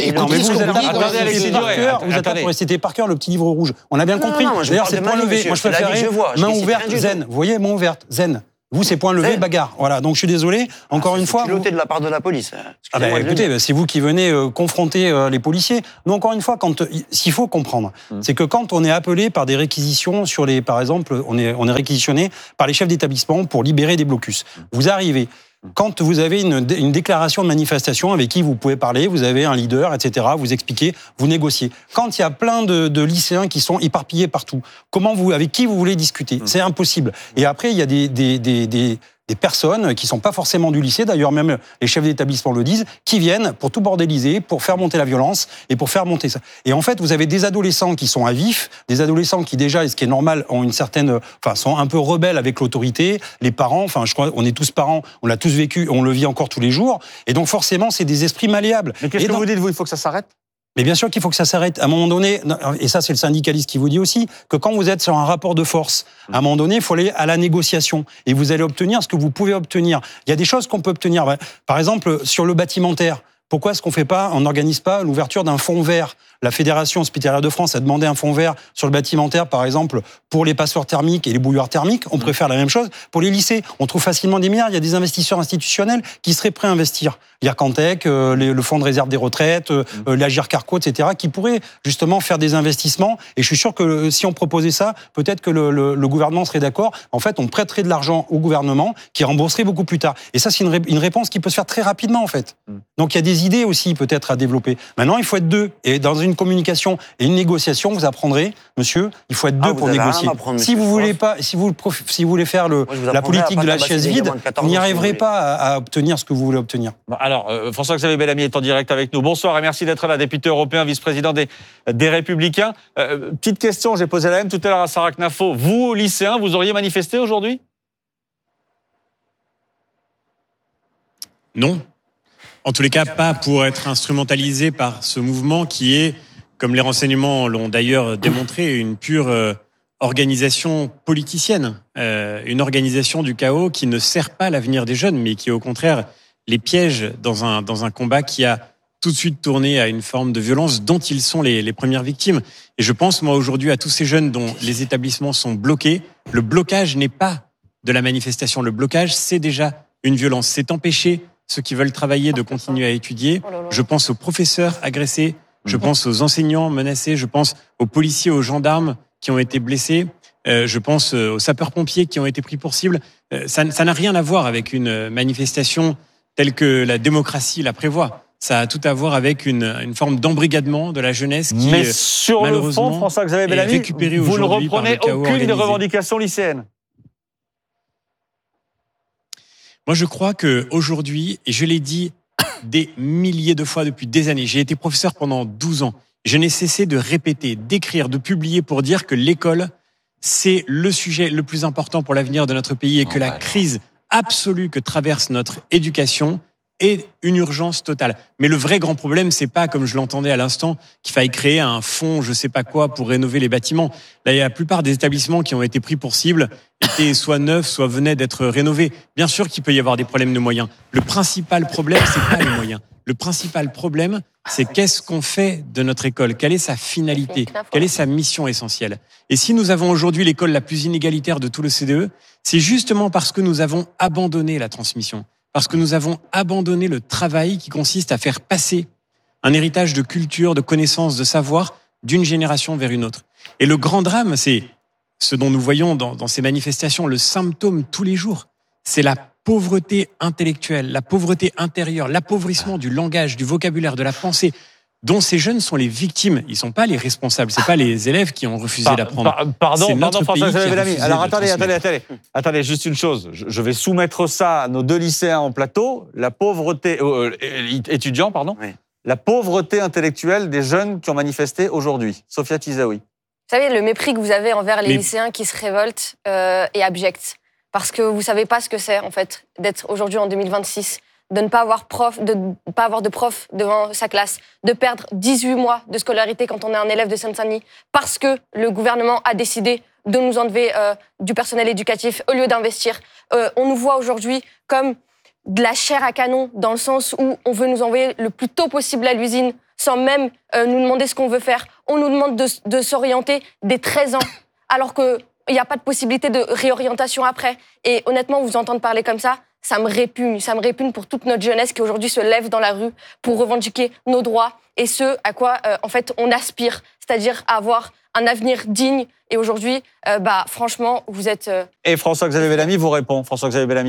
vous êtes là pour réciter par cœur, vous êtes là pour réciter par cœur le petit livre rouge. On a bien compris. D'ailleurs, c'est point levé. Moi, je préférais main ouverte, zen. Vous voyez, main ouverte, zen. Vous, c'est point levé, bagarre. Voilà. Donc, je suis désolé. Encore ah, une fois. C'est culotté de la part de la police. Ah bah, écoutez, c'est vous qui venez euh, confronter euh, les policiers. Nous, encore une fois, quand, euh, ce qu'il faut comprendre, mmh. c'est que quand on est appelé par des réquisitions sur les, par exemple, on est, on est réquisitionné par les chefs d'établissement pour libérer des blocus. Mmh. Vous arrivez. Quand vous avez une, une déclaration de manifestation avec qui vous pouvez parler, vous avez un leader, et cetera, vous expliquez, vous négociez. Quand il y a plein de, de lycéens qui sont éparpillés partout, comment vous, avec qui vous voulez discuter ? C'est impossible. Et après, il y a des, des, des, des, des personnes qui sont pas forcément du lycée, d'ailleurs même les chefs d'établissement le disent, qui viennent pour tout bordéliser, pour faire monter la violence et pour faire monter ça. Et en fait, vous avez des adolescents qui sont à vif, des adolescents qui déjà, et ce qui est normal, ont une certaine, enfin, sont un peu rebelles avec l'autorité, les parents, enfin, je crois, on est tous parents, on l'a tous vécu, on le vit encore tous les jours, et donc forcément, c'est des esprits malléables. Mais qu'est-ce et que donc, vous dites, vous, il faut que ça s'arrête ? Mais bien sûr qu'il faut que ça s'arrête. À un moment donné, et ça c'est le syndicaliste qui vous dit aussi, que quand vous êtes sur un rapport de force, à un moment donné, il faut aller à la négociation. Et vous allez obtenir ce que vous pouvez obtenir. Il y a des choses qu'on peut obtenir. Par exemple, sur le bâtimentaire, pourquoi est-ce qu'on fait pas, on n'organise pas l'ouverture d'un fonds vert ? La Fédération hospitalière de France a demandé un fonds vert sur le bâtimentaire, par exemple, pour les passoires thermiques et les bouilloires thermiques. On pourrait faire la même chose pour les lycées. On trouve facilement des milliards. Il y a des investisseurs institutionnels qui seraient prêts à investir. L'Ircantec, euh, le Fonds de réserve des retraites, euh, mmh. l'Agir Carco, et cetera, qui pourraient justement faire des investissements. Et je suis sûr que si on proposait ça, peut-être que le, le, le gouvernement serait d'accord. En fait, on prêterait de l'argent au gouvernement qui rembourserait beaucoup plus tard. Et ça, c'est une, ré- une réponse qui peut se faire très rapidement, en fait. Mmh. Donc, il y a des idées aussi, peut-être, à développer. Maintenant, il faut être deux. Et dans une communication et une négociation, vous apprendrez, monsieur, il faut être deux ah, pour négocier. Si vous voulez pas, si vous, si vous voulez faire le, Moi, la politique de la chaise vide, vous n'y arriverez si pas à, à obtenir ce que vous voulez obtenir. Alors, euh, François-Xavier Bellamy est en direct avec nous. Bonsoir et merci d'être là, député européen, vice-président des, des Républicains. Euh, petite question, j'ai posé la même tout à l'heure à Sarah Knafo. Vous, lycéens, vous auriez manifesté aujourd'hui ? Non. En tous les cas, pas pour être instrumentalisé par ce mouvement qui est, comme les renseignements l'ont d'ailleurs démontré, une pure euh, organisation politicienne, euh, une organisation du chaos qui ne sert pas l'avenir des jeunes, mais qui au contraire les piège dans un, dans un combat qui a tout de suite tourné à une forme de violence dont ils sont les, les premières victimes. Et je pense, moi, aujourd'hui, à tous ces jeunes dont les établissements sont bloqués. Le blocage n'est pas de la manifestation. Le blocage, c'est déjà une violence. C'est empêcher ceux qui veulent travailler de continuer à étudier. Je pense aux professeurs agressés. Je pense aux enseignants menacés. Je pense aux policiers, aux gendarmes qui ont été blessés. Euh, je pense aux sapeurs-pompiers qui ont été pris pour cible. Euh, ça, ça n'a rien à voir avec une manifestation telle que la démocratie la prévoit. Ça a tout à voir avec une, une forme d'embrigadement de la jeunesse qui, Mais sur le fond, François-Xavier Bellamy, vous ne reprenez aucune des revendications lycéennes. Moi, je crois qu'aujourd'hui, et je l'ai dit des milliers de fois depuis des années, j'ai été professeur pendant douze ans, je n'ai cessé de répéter, d'écrire, de publier pour dire que l'école, c'est le sujet le plus important pour l'avenir de notre pays et que la crise absolue que traverse notre éducation est une urgence totale. Mais le vrai grand problème, c'est pas, comme je l'entendais à l'instant, qu'il faille créer un fonds, je sais pas quoi, pour rénover les bâtiments. Là, la plupart des établissements qui ont été pris pour cible étaient soit neufs, soit venaient d'être rénovés. Bien sûr qu'il peut y avoir des problèmes de moyens. Le principal problème, c'est pas les moyens. Le principal problème, c'est qu'est-ce qu'on fait de notre école? Quelle est sa finalité? Quelle est sa mission essentielle? Et si nous avons aujourd'hui l'école la plus inégalitaire de tout le C D E, c'est justement parce que nous avons abandonné la transmission. Parce que nous avons abandonné le travail qui consiste à faire passer un héritage de culture, de connaissances, de savoir d'une génération vers une autre. Et le grand drame, c'est ce dont nous voyons dans, dans ces manifestations, le symptôme tous les jours, c'est la pauvreté intellectuelle, la pauvreté intérieure, l'appauvrissement du langage, du vocabulaire, de la pensée, dont ces jeunes sont les victimes. Ils ne sont pas les responsables, ce n'est pas les élèves qui ont refusé par, d'apprendre. Par, pardon, pardon François-Xavier Bellamy. Alors attendez, attendez, attendez, attendez, juste une chose. Je, je vais soumettre ça à nos deux lycéens en plateau. La pauvreté, euh, étudiants, pardon, oui. La pauvreté intellectuelle des jeunes qui ont manifesté aujourd'hui. Sophia Tizaoui. Vous savez, le mépris que vous avez envers les Mais... lycéens qui se révoltent euh, est abject. Parce que vous ne savez pas ce que c'est, en fait, d'être aujourd'hui en deux mille vingt-six, de ne pas avoir, prof, de ne pas avoir de prof devant sa classe, de perdre dix-huit mois de scolarité quand on est un élève de Seine-Saint-Denis, parce que le gouvernement a décidé de nous enlever euh, du personnel éducatif au lieu d'investir. Euh, on nous voit aujourd'hui comme de la chair à canon, dans le sens où on veut nous envoyer le plus tôt possible à l'usine sans même euh, nous demander ce qu'on veut faire. On nous demande de, de s'orienter dès treize ans, alors qu'il n'y a pas de possibilité de réorientation après. Et honnêtement, vous entendre parler comme ça, ça me répugne. Ça me répugne pour toute notre jeunesse qui aujourd'hui se lève dans la rue pour revendiquer nos droits et ce à quoi, euh, en fait, on aspire, c'est-à-dire avoir un avenir digne. Et aujourd'hui, euh, bah, franchement, vous êtes... Euh... Et François-Xavier Bellamy vous répond. François-Xavier Bellamy.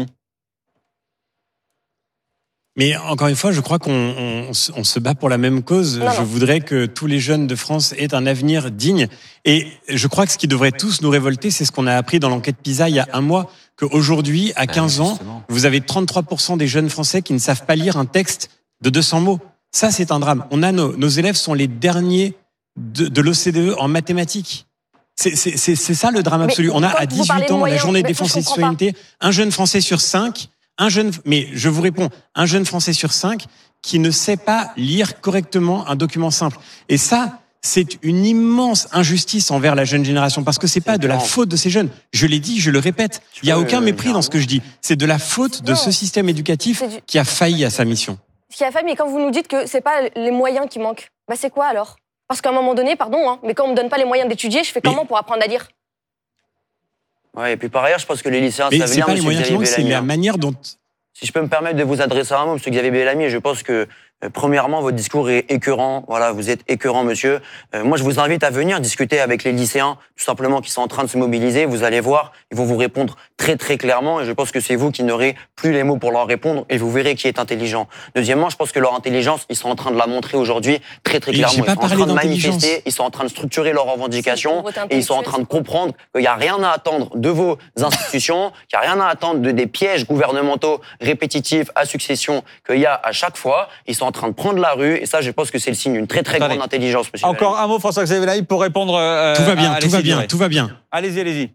Mais encore une fois, je crois qu'on on, on se bat pour la même cause. Non, je non. voudrais que tous les jeunes de France aient un avenir digne. Et je crois que ce qui devrait tous nous révolter, c'est ce qu'on a appris dans l'enquête PISA il y a un mois, qu'aujourd'hui, à quinze ans, vous avez trente-trois pour cent des jeunes Français qui ne savent pas lire un texte de deux cents mots. Ça, c'est un drame. On a nos, nos élèves sont les derniers de, de l'O C D E en mathématiques. C'est, c'est, c'est, c'est ça le drame absolu. Mais On a quand à vous dix-huit parlez de ans, la moyens, journée de mais défense je et de comprends citoyenneté, un jeune Français sur cinq, un jeune, mais je vous réponds, un jeune Français sur cinq qui ne sait pas lire correctement un document simple. Et ça, c'est une immense injustice envers la jeune génération, parce que c'est pas de la faute de ces jeunes. Je l'ai dit, je le répète. Il y a aucun mépris dans ce que je dis. C'est de la faute de ce système éducatif qui a failli à sa mission. Ce qui a failli, mais quand vous nous dites que c'est pas les moyens qui manquent, bah c'est quoi alors? Parce qu'à un moment donné, pardon, hein, mais quand on me donne pas les moyens d'étudier, je fais comment pour apprendre à lire? Ouais, et puis par ailleurs, je pense que les lycéens Mais savent c'est lire, pas les monsieur moyens qui Xavier manquent, c'est Bellamy. la manière dont... Si je peux me permettre de vous adresser un mot, monsieur Xavier Bellamy, je pense que, euh, premièrement, votre discours est écœurant. Voilà, vous êtes écœurant, monsieur. Euh, moi, je vous invite à venir discuter avec les lycéens, tout simplement, qui sont en train de se mobiliser. Vous allez voir, ils vont vous répondre très, très clairement. Et je pense que c'est vous qui n'aurez plus les mots pour leur répondre. Et vous verrez qui est intelligent. Deuxièmement, je pense que leur intelligence, ils sont en train de la montrer aujourd'hui très, très Et clairement. j'ai pas Ils sont en parlé train de d'intelligence. manifester, ils sont en train de structurer leurs revendications. Et ils sont en train de comprendre qu'il n'y a rien à attendre de vos institutions, qu'il n'y a rien à attendre de des pièges gouvernementaux répétitifs à succession qu'il y a à chaque fois. Ils sont en train de prendre la rue. Et ça, je pense que c'est le signe d'une très, très Attendez. grande intelligence, monsieur. Encore Bellamy. un mot, François-Xavier Bellamy, pour répondre euh, Tout va bien, à tout va Alexis bien, Duret. tout va bien. Allez-y, allez-y.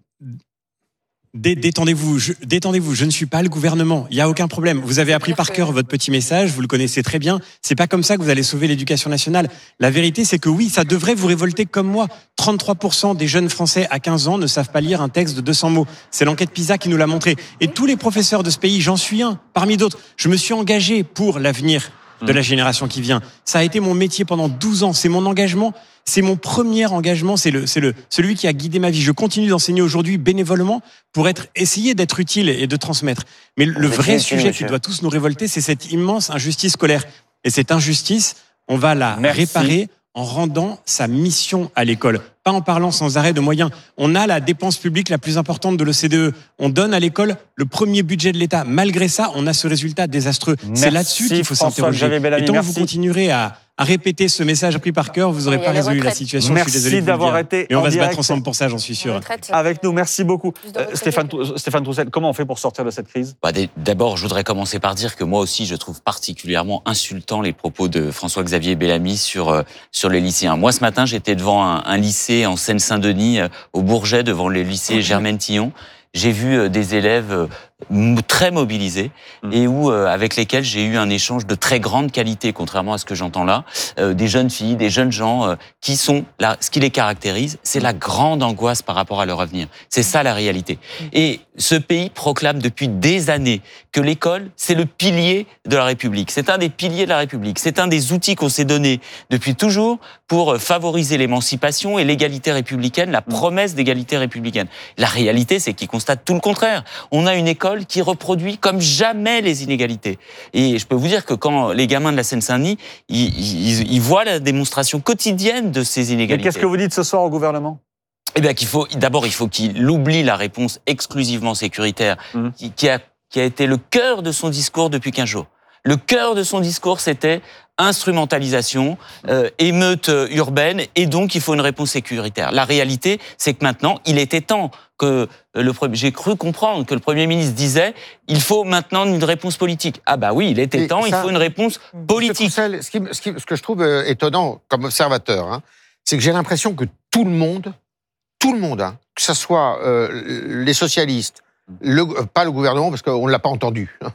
Dé- Détendez-vous, je, détendez-vous, je ne suis pas le gouvernement, il n'y a aucun problème. Vous avez appris par cœur votre petit message, vous le connaissez très bien, c'est pas comme ça que vous allez sauver l'éducation nationale. La vérité, c'est que oui, ça devrait vous révolter comme moi. trente-trois pour cent des jeunes Français à quinze ans ne savent pas lire un texte de deux cents mots. C'est l'enquête PISA qui nous l'a montré. Et tous les professeurs de ce pays, j'en suis un, parmi d'autres, je me suis engagé pour l'avenir de la génération qui vient. Ça a été mon métier pendant douze ans, c'est mon engagement. C'est mon premier engagement, c'est le, c'est le, celui qui a guidé ma vie. Je continue d'enseigner aujourd'hui bénévolement pour être, essayer d'être utile et de transmettre. Mais le Vous vrai êtes sujet utile, qui doit tous nous révolter, c'est cette immense injustice scolaire. Et cette injustice, on va la Merci. réparer en rendant sa mission à l'école. Pas en parlant sans arrêt de moyens. On a la dépense publique la plus importante de l'O C D E. On donne à l'école le premier budget de l'État. Malgré ça, on a ce résultat désastreux. Merci, C'est là-dessus qu'il faut s'interroger. François-Xavier Bellamy, Et tant que vous merci. continuerez à, à répéter ce message appris par cœur, vous n'aurez Il y a pas les résolu la retraites. situation. Merci je suis désolé de vous le d'avoir dire. été Et on en va se battre direct. ensemble pour ça, j'en suis sûr. Retraite. Avec nous, merci beaucoup. Plus de Euh, retraite. Stéphane, Trou- Stéphane Troussel, comment on fait pour sortir de cette crise? Bah, d- D'abord, je voudrais commencer par dire que moi aussi, je trouve particulièrement insultant les propos de François-Xavier Bellamy sur euh, sur les lycéens. Moi, ce matin, j'étais devant un, un lycée en Seine-Saint-Denis, euh, au Bourget, devant le lycée Germaine-Tillon. J'ai vu euh, des élèves euh, m- très mobilisés et où euh, avec lesquels j'ai eu un échange de très grande qualité, contrairement à ce que j'entends là. Euh, des jeunes filles, des jeunes gens euh, qui sont là. Ce qui les caractérise, c'est la grande angoisse par rapport à leur avenir. C'est ça la réalité. Et ce pays proclame depuis des années que l'école, c'est le pilier de la République. C'est un des piliers de la République. C'est un des outils qu'on s'est donné depuis toujours pour favoriser l'émancipation et l'égalité républicaine, la promesse d'égalité républicaine. La réalité, c'est qu'ils constatent tout le contraire. On a une école qui reproduit comme jamais les inégalités. Et je peux vous dire que quand les gamins de la Seine-Saint-Denis, ils, ils, ils voient la démonstration quotidienne de ces Et inégalités. qu'est-ce que vous dites ce soir au gouvernement? Eh bien, qu'il faut, d'abord, il faut qu'il oublie la réponse exclusivement sécuritaire, Mmh. qui, qui, a, qui a été le cœur de son discours depuis quinze jours. Le cœur de son discours, c'était instrumentalisation, euh, émeute urbaine, et donc il faut une réponse sécuritaire. La réalité, c'est que maintenant, il était temps que le premier, j'ai cru comprendre que le Premier ministre disait, il faut maintenant une réponse politique. Ah bah oui, il était Et temps, ça, il faut une réponse politique. Troussel, ce, qui, ce, qui, ce que je trouve euh, étonnant comme observateur, hein, c'est que j'ai l'impression que tout le monde, tout le monde, hein, que ce soit euh, les socialistes, le, euh, pas le gouvernement parce qu'on ne l'a pas entendu, hein,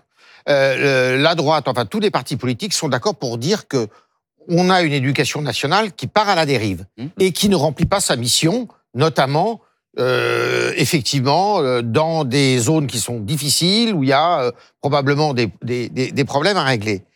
euh, la droite, enfin tous les partis politiques sont d'accord pour dire que on a une éducation nationale qui part à la dérive mmh. et qui ne remplit pas sa mission, notamment euh, effectivement euh, dans des zones qui sont difficiles où il y a euh, probablement des, des, des, des problèmes à régler.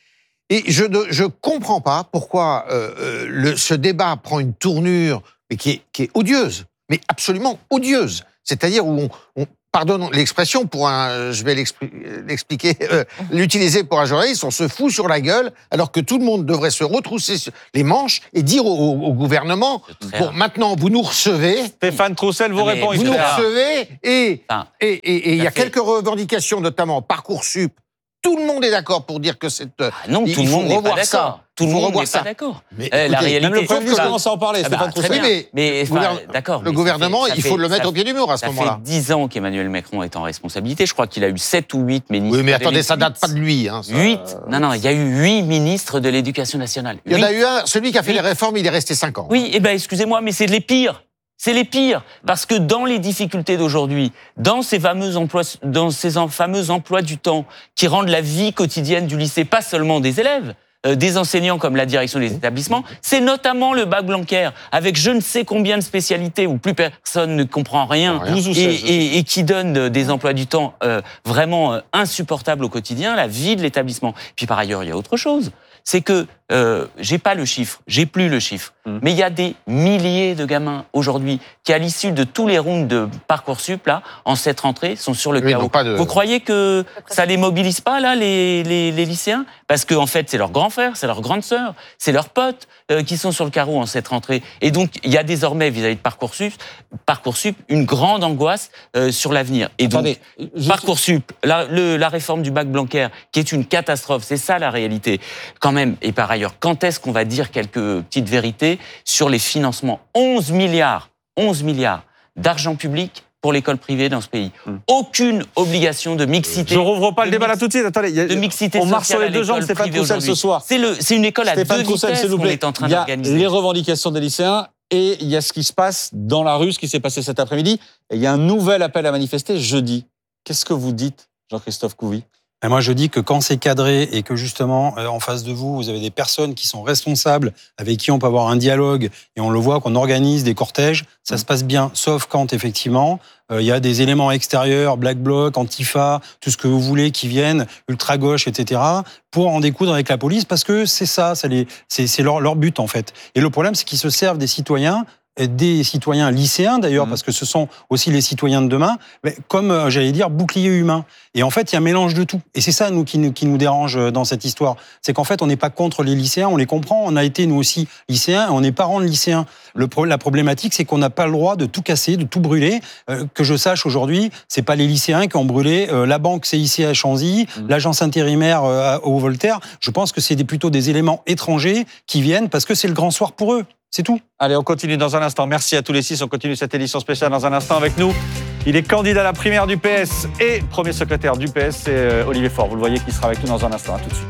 Et je ne comprends pas pourquoi euh, le, ce débat prend une tournure mais qui est, qui est odieuse, mais absolument odieuse. C'est-à-dire où on, on pardonne l'expression pour un, je vais l'expliquer, euh, l'utiliser pour un journaliste, on se fout sur la gueule, alors que tout le monde devrait se retrousser les manches et dire au, au gouvernement, bon, maintenant, vous nous recevez. Stéphane Troussel vous répond. Vous nous recevez et enfin, et, et, et il y a fait... quelques revendications, notamment Parcoursup. Tout le monde est d'accord pour dire que c'est. Ah non, tout le monde n'est pas d'accord. Tout le monde n'est pas d'accord. Mais eh, la réalité, même le Premier ministre commence à en parler. Ah bah, c'est pas mais, mais enfin, d'accord. Le gouvernement, fait, il faut fait, le mettre au pied du mur à ce moment-là. Ça fait dix ans qu'Emmanuel Macron est en responsabilité. Je crois qu'il a eu sept ou huit ministres. Oui, mais attendez, ça date pas de lui. Hein, ça... huit Non, non, il y a eu huit ministres de l'Éducation nationale. Il y en a eu un. Celui qui a fait les réformes, il est resté cinq ans. Oui, eh ben, excusez-moi, mais c'est les pires. C'est les pires, parce que dans les difficultés d'aujourd'hui, dans ces fameux emplois, dans ces fameux emplois du temps qui rendent la vie quotidienne du lycée, pas seulement des élèves, euh, des enseignants comme la direction des établissements, c'est notamment le bac Blanquer, avec je ne sais combien de spécialités où plus personne ne comprend rien, rien. Et, et, et qui donne des emplois du temps euh, vraiment euh, insupportables au quotidien, la vie de l'établissement. Puis par ailleurs, il y a autre chose. C'est que, euh, j'ai pas le chiffre, j'ai plus le chiffre, mmh. mais il y a des milliers de gamins aujourd'hui qui, à l'issue de tous les rounds de Parcoursup, là, en cette rentrée, sont sur le oui, carreau. De... Vous croyez que ça les mobilise pas, là, les, les, les lycéens? Parce qu'en en fait, c'est leur grand frère, c'est leur grande sœur, c'est leurs potes euh, qui sont sur le carreau en cette rentrée. Et donc, il y a désormais, vis-à-vis de Parcoursup, Parcoursup, une grande angoisse euh, sur l'avenir. Et Attendez, donc, juste... Parcoursup, la, le, la réforme du bac Blanquer, qui est une catastrophe, c'est ça la réalité. Quand même, et par ailleurs, quand est-ce qu'on va dire quelques petites vérités sur les financements? onze milliards, onze milliards d'argent public pour l'école privée dans ce pays. Hum. Aucune obligation de mixité. Je rouvre pas le débat là tout de suite. Attendez, il y a, de mixité on marche sur les deux jambes. Stéphane Troussel ce soir. C'est le, c'est une école à Stéphane deux Troussel, vitesses qu'on est en train d'organiser. Il y a les revendications des lycéens et il y a ce qui se passe dans la rue, ce qui s'est passé cet après-midi. Et il y a un nouvel appel à manifester jeudi. Qu'est-ce que vous dites, Jean-Christophe Couvi? Et moi, je dis que quand c'est cadré et que justement, euh, en face de vous, vous avez des personnes qui sont responsables, avec qui on peut avoir un dialogue, et on le voit qu'on organise des cortèges, ça mmh. se passe bien. Sauf quand, effectivement, euh, il y a des éléments extérieurs, Black Bloc, Antifa, tout ce que vous voulez, qui viennent, ultra-gauche, et cetera, pour en découdre avec la police, parce que c'est ça, ça les, c'est, c'est leur, leur but, en fait. Et le problème, c'est qu'ils se servent des citoyens, des citoyens lycéens d'ailleurs, mmh. parce que ce sont aussi les citoyens de demain, mais comme, j'allais dire, bouclier humain. Et en fait, il y a un mélange de tout. Et c'est ça, nous, qui nous, qui nous dérange dans cette histoire. C'est qu'en fait, on n'est pas contre les lycéens, on les comprend. On a été, nous aussi, lycéens, et on est parents de lycéens. Le, la problématique, c'est qu'on n'a pas le droit de tout casser, de tout brûler. Euh, que je sache aujourd'hui, c'est pas les lycéens qui ont brûlé euh, la banque C I C à Chanzy, mmh. l'agence intérimaire euh, au Voltaire. Je pense que c'est des, plutôt des éléments étrangers qui viennent parce que c'est le grand soir pour eux. C'est tout. Allez, on continue dans un instant. Merci à tous les six. On continue cette édition spéciale dans un instant avec nous. Il est candidat à la primaire du P S et premier secrétaire du P S, c'est Olivier Faure. Vous le voyez qui sera avec nous dans un instant. À tout de suite.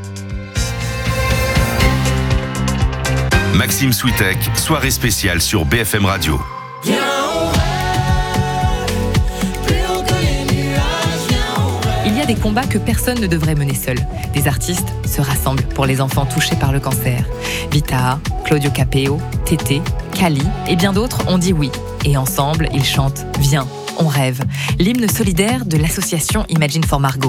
Maxime Switek, soirée spéciale sur B F M Radio. Il y a des combats que personne ne devrait mener seul. Des artistes se rassemblent pour les enfants touchés par le cancer. Vita, Claudio Capeo, Tété, Kali et bien d'autres ont dit oui. Et ensemble, ils chantent « Viens, on rêve », l'hymne solidaire de l'association Imagine for Margot.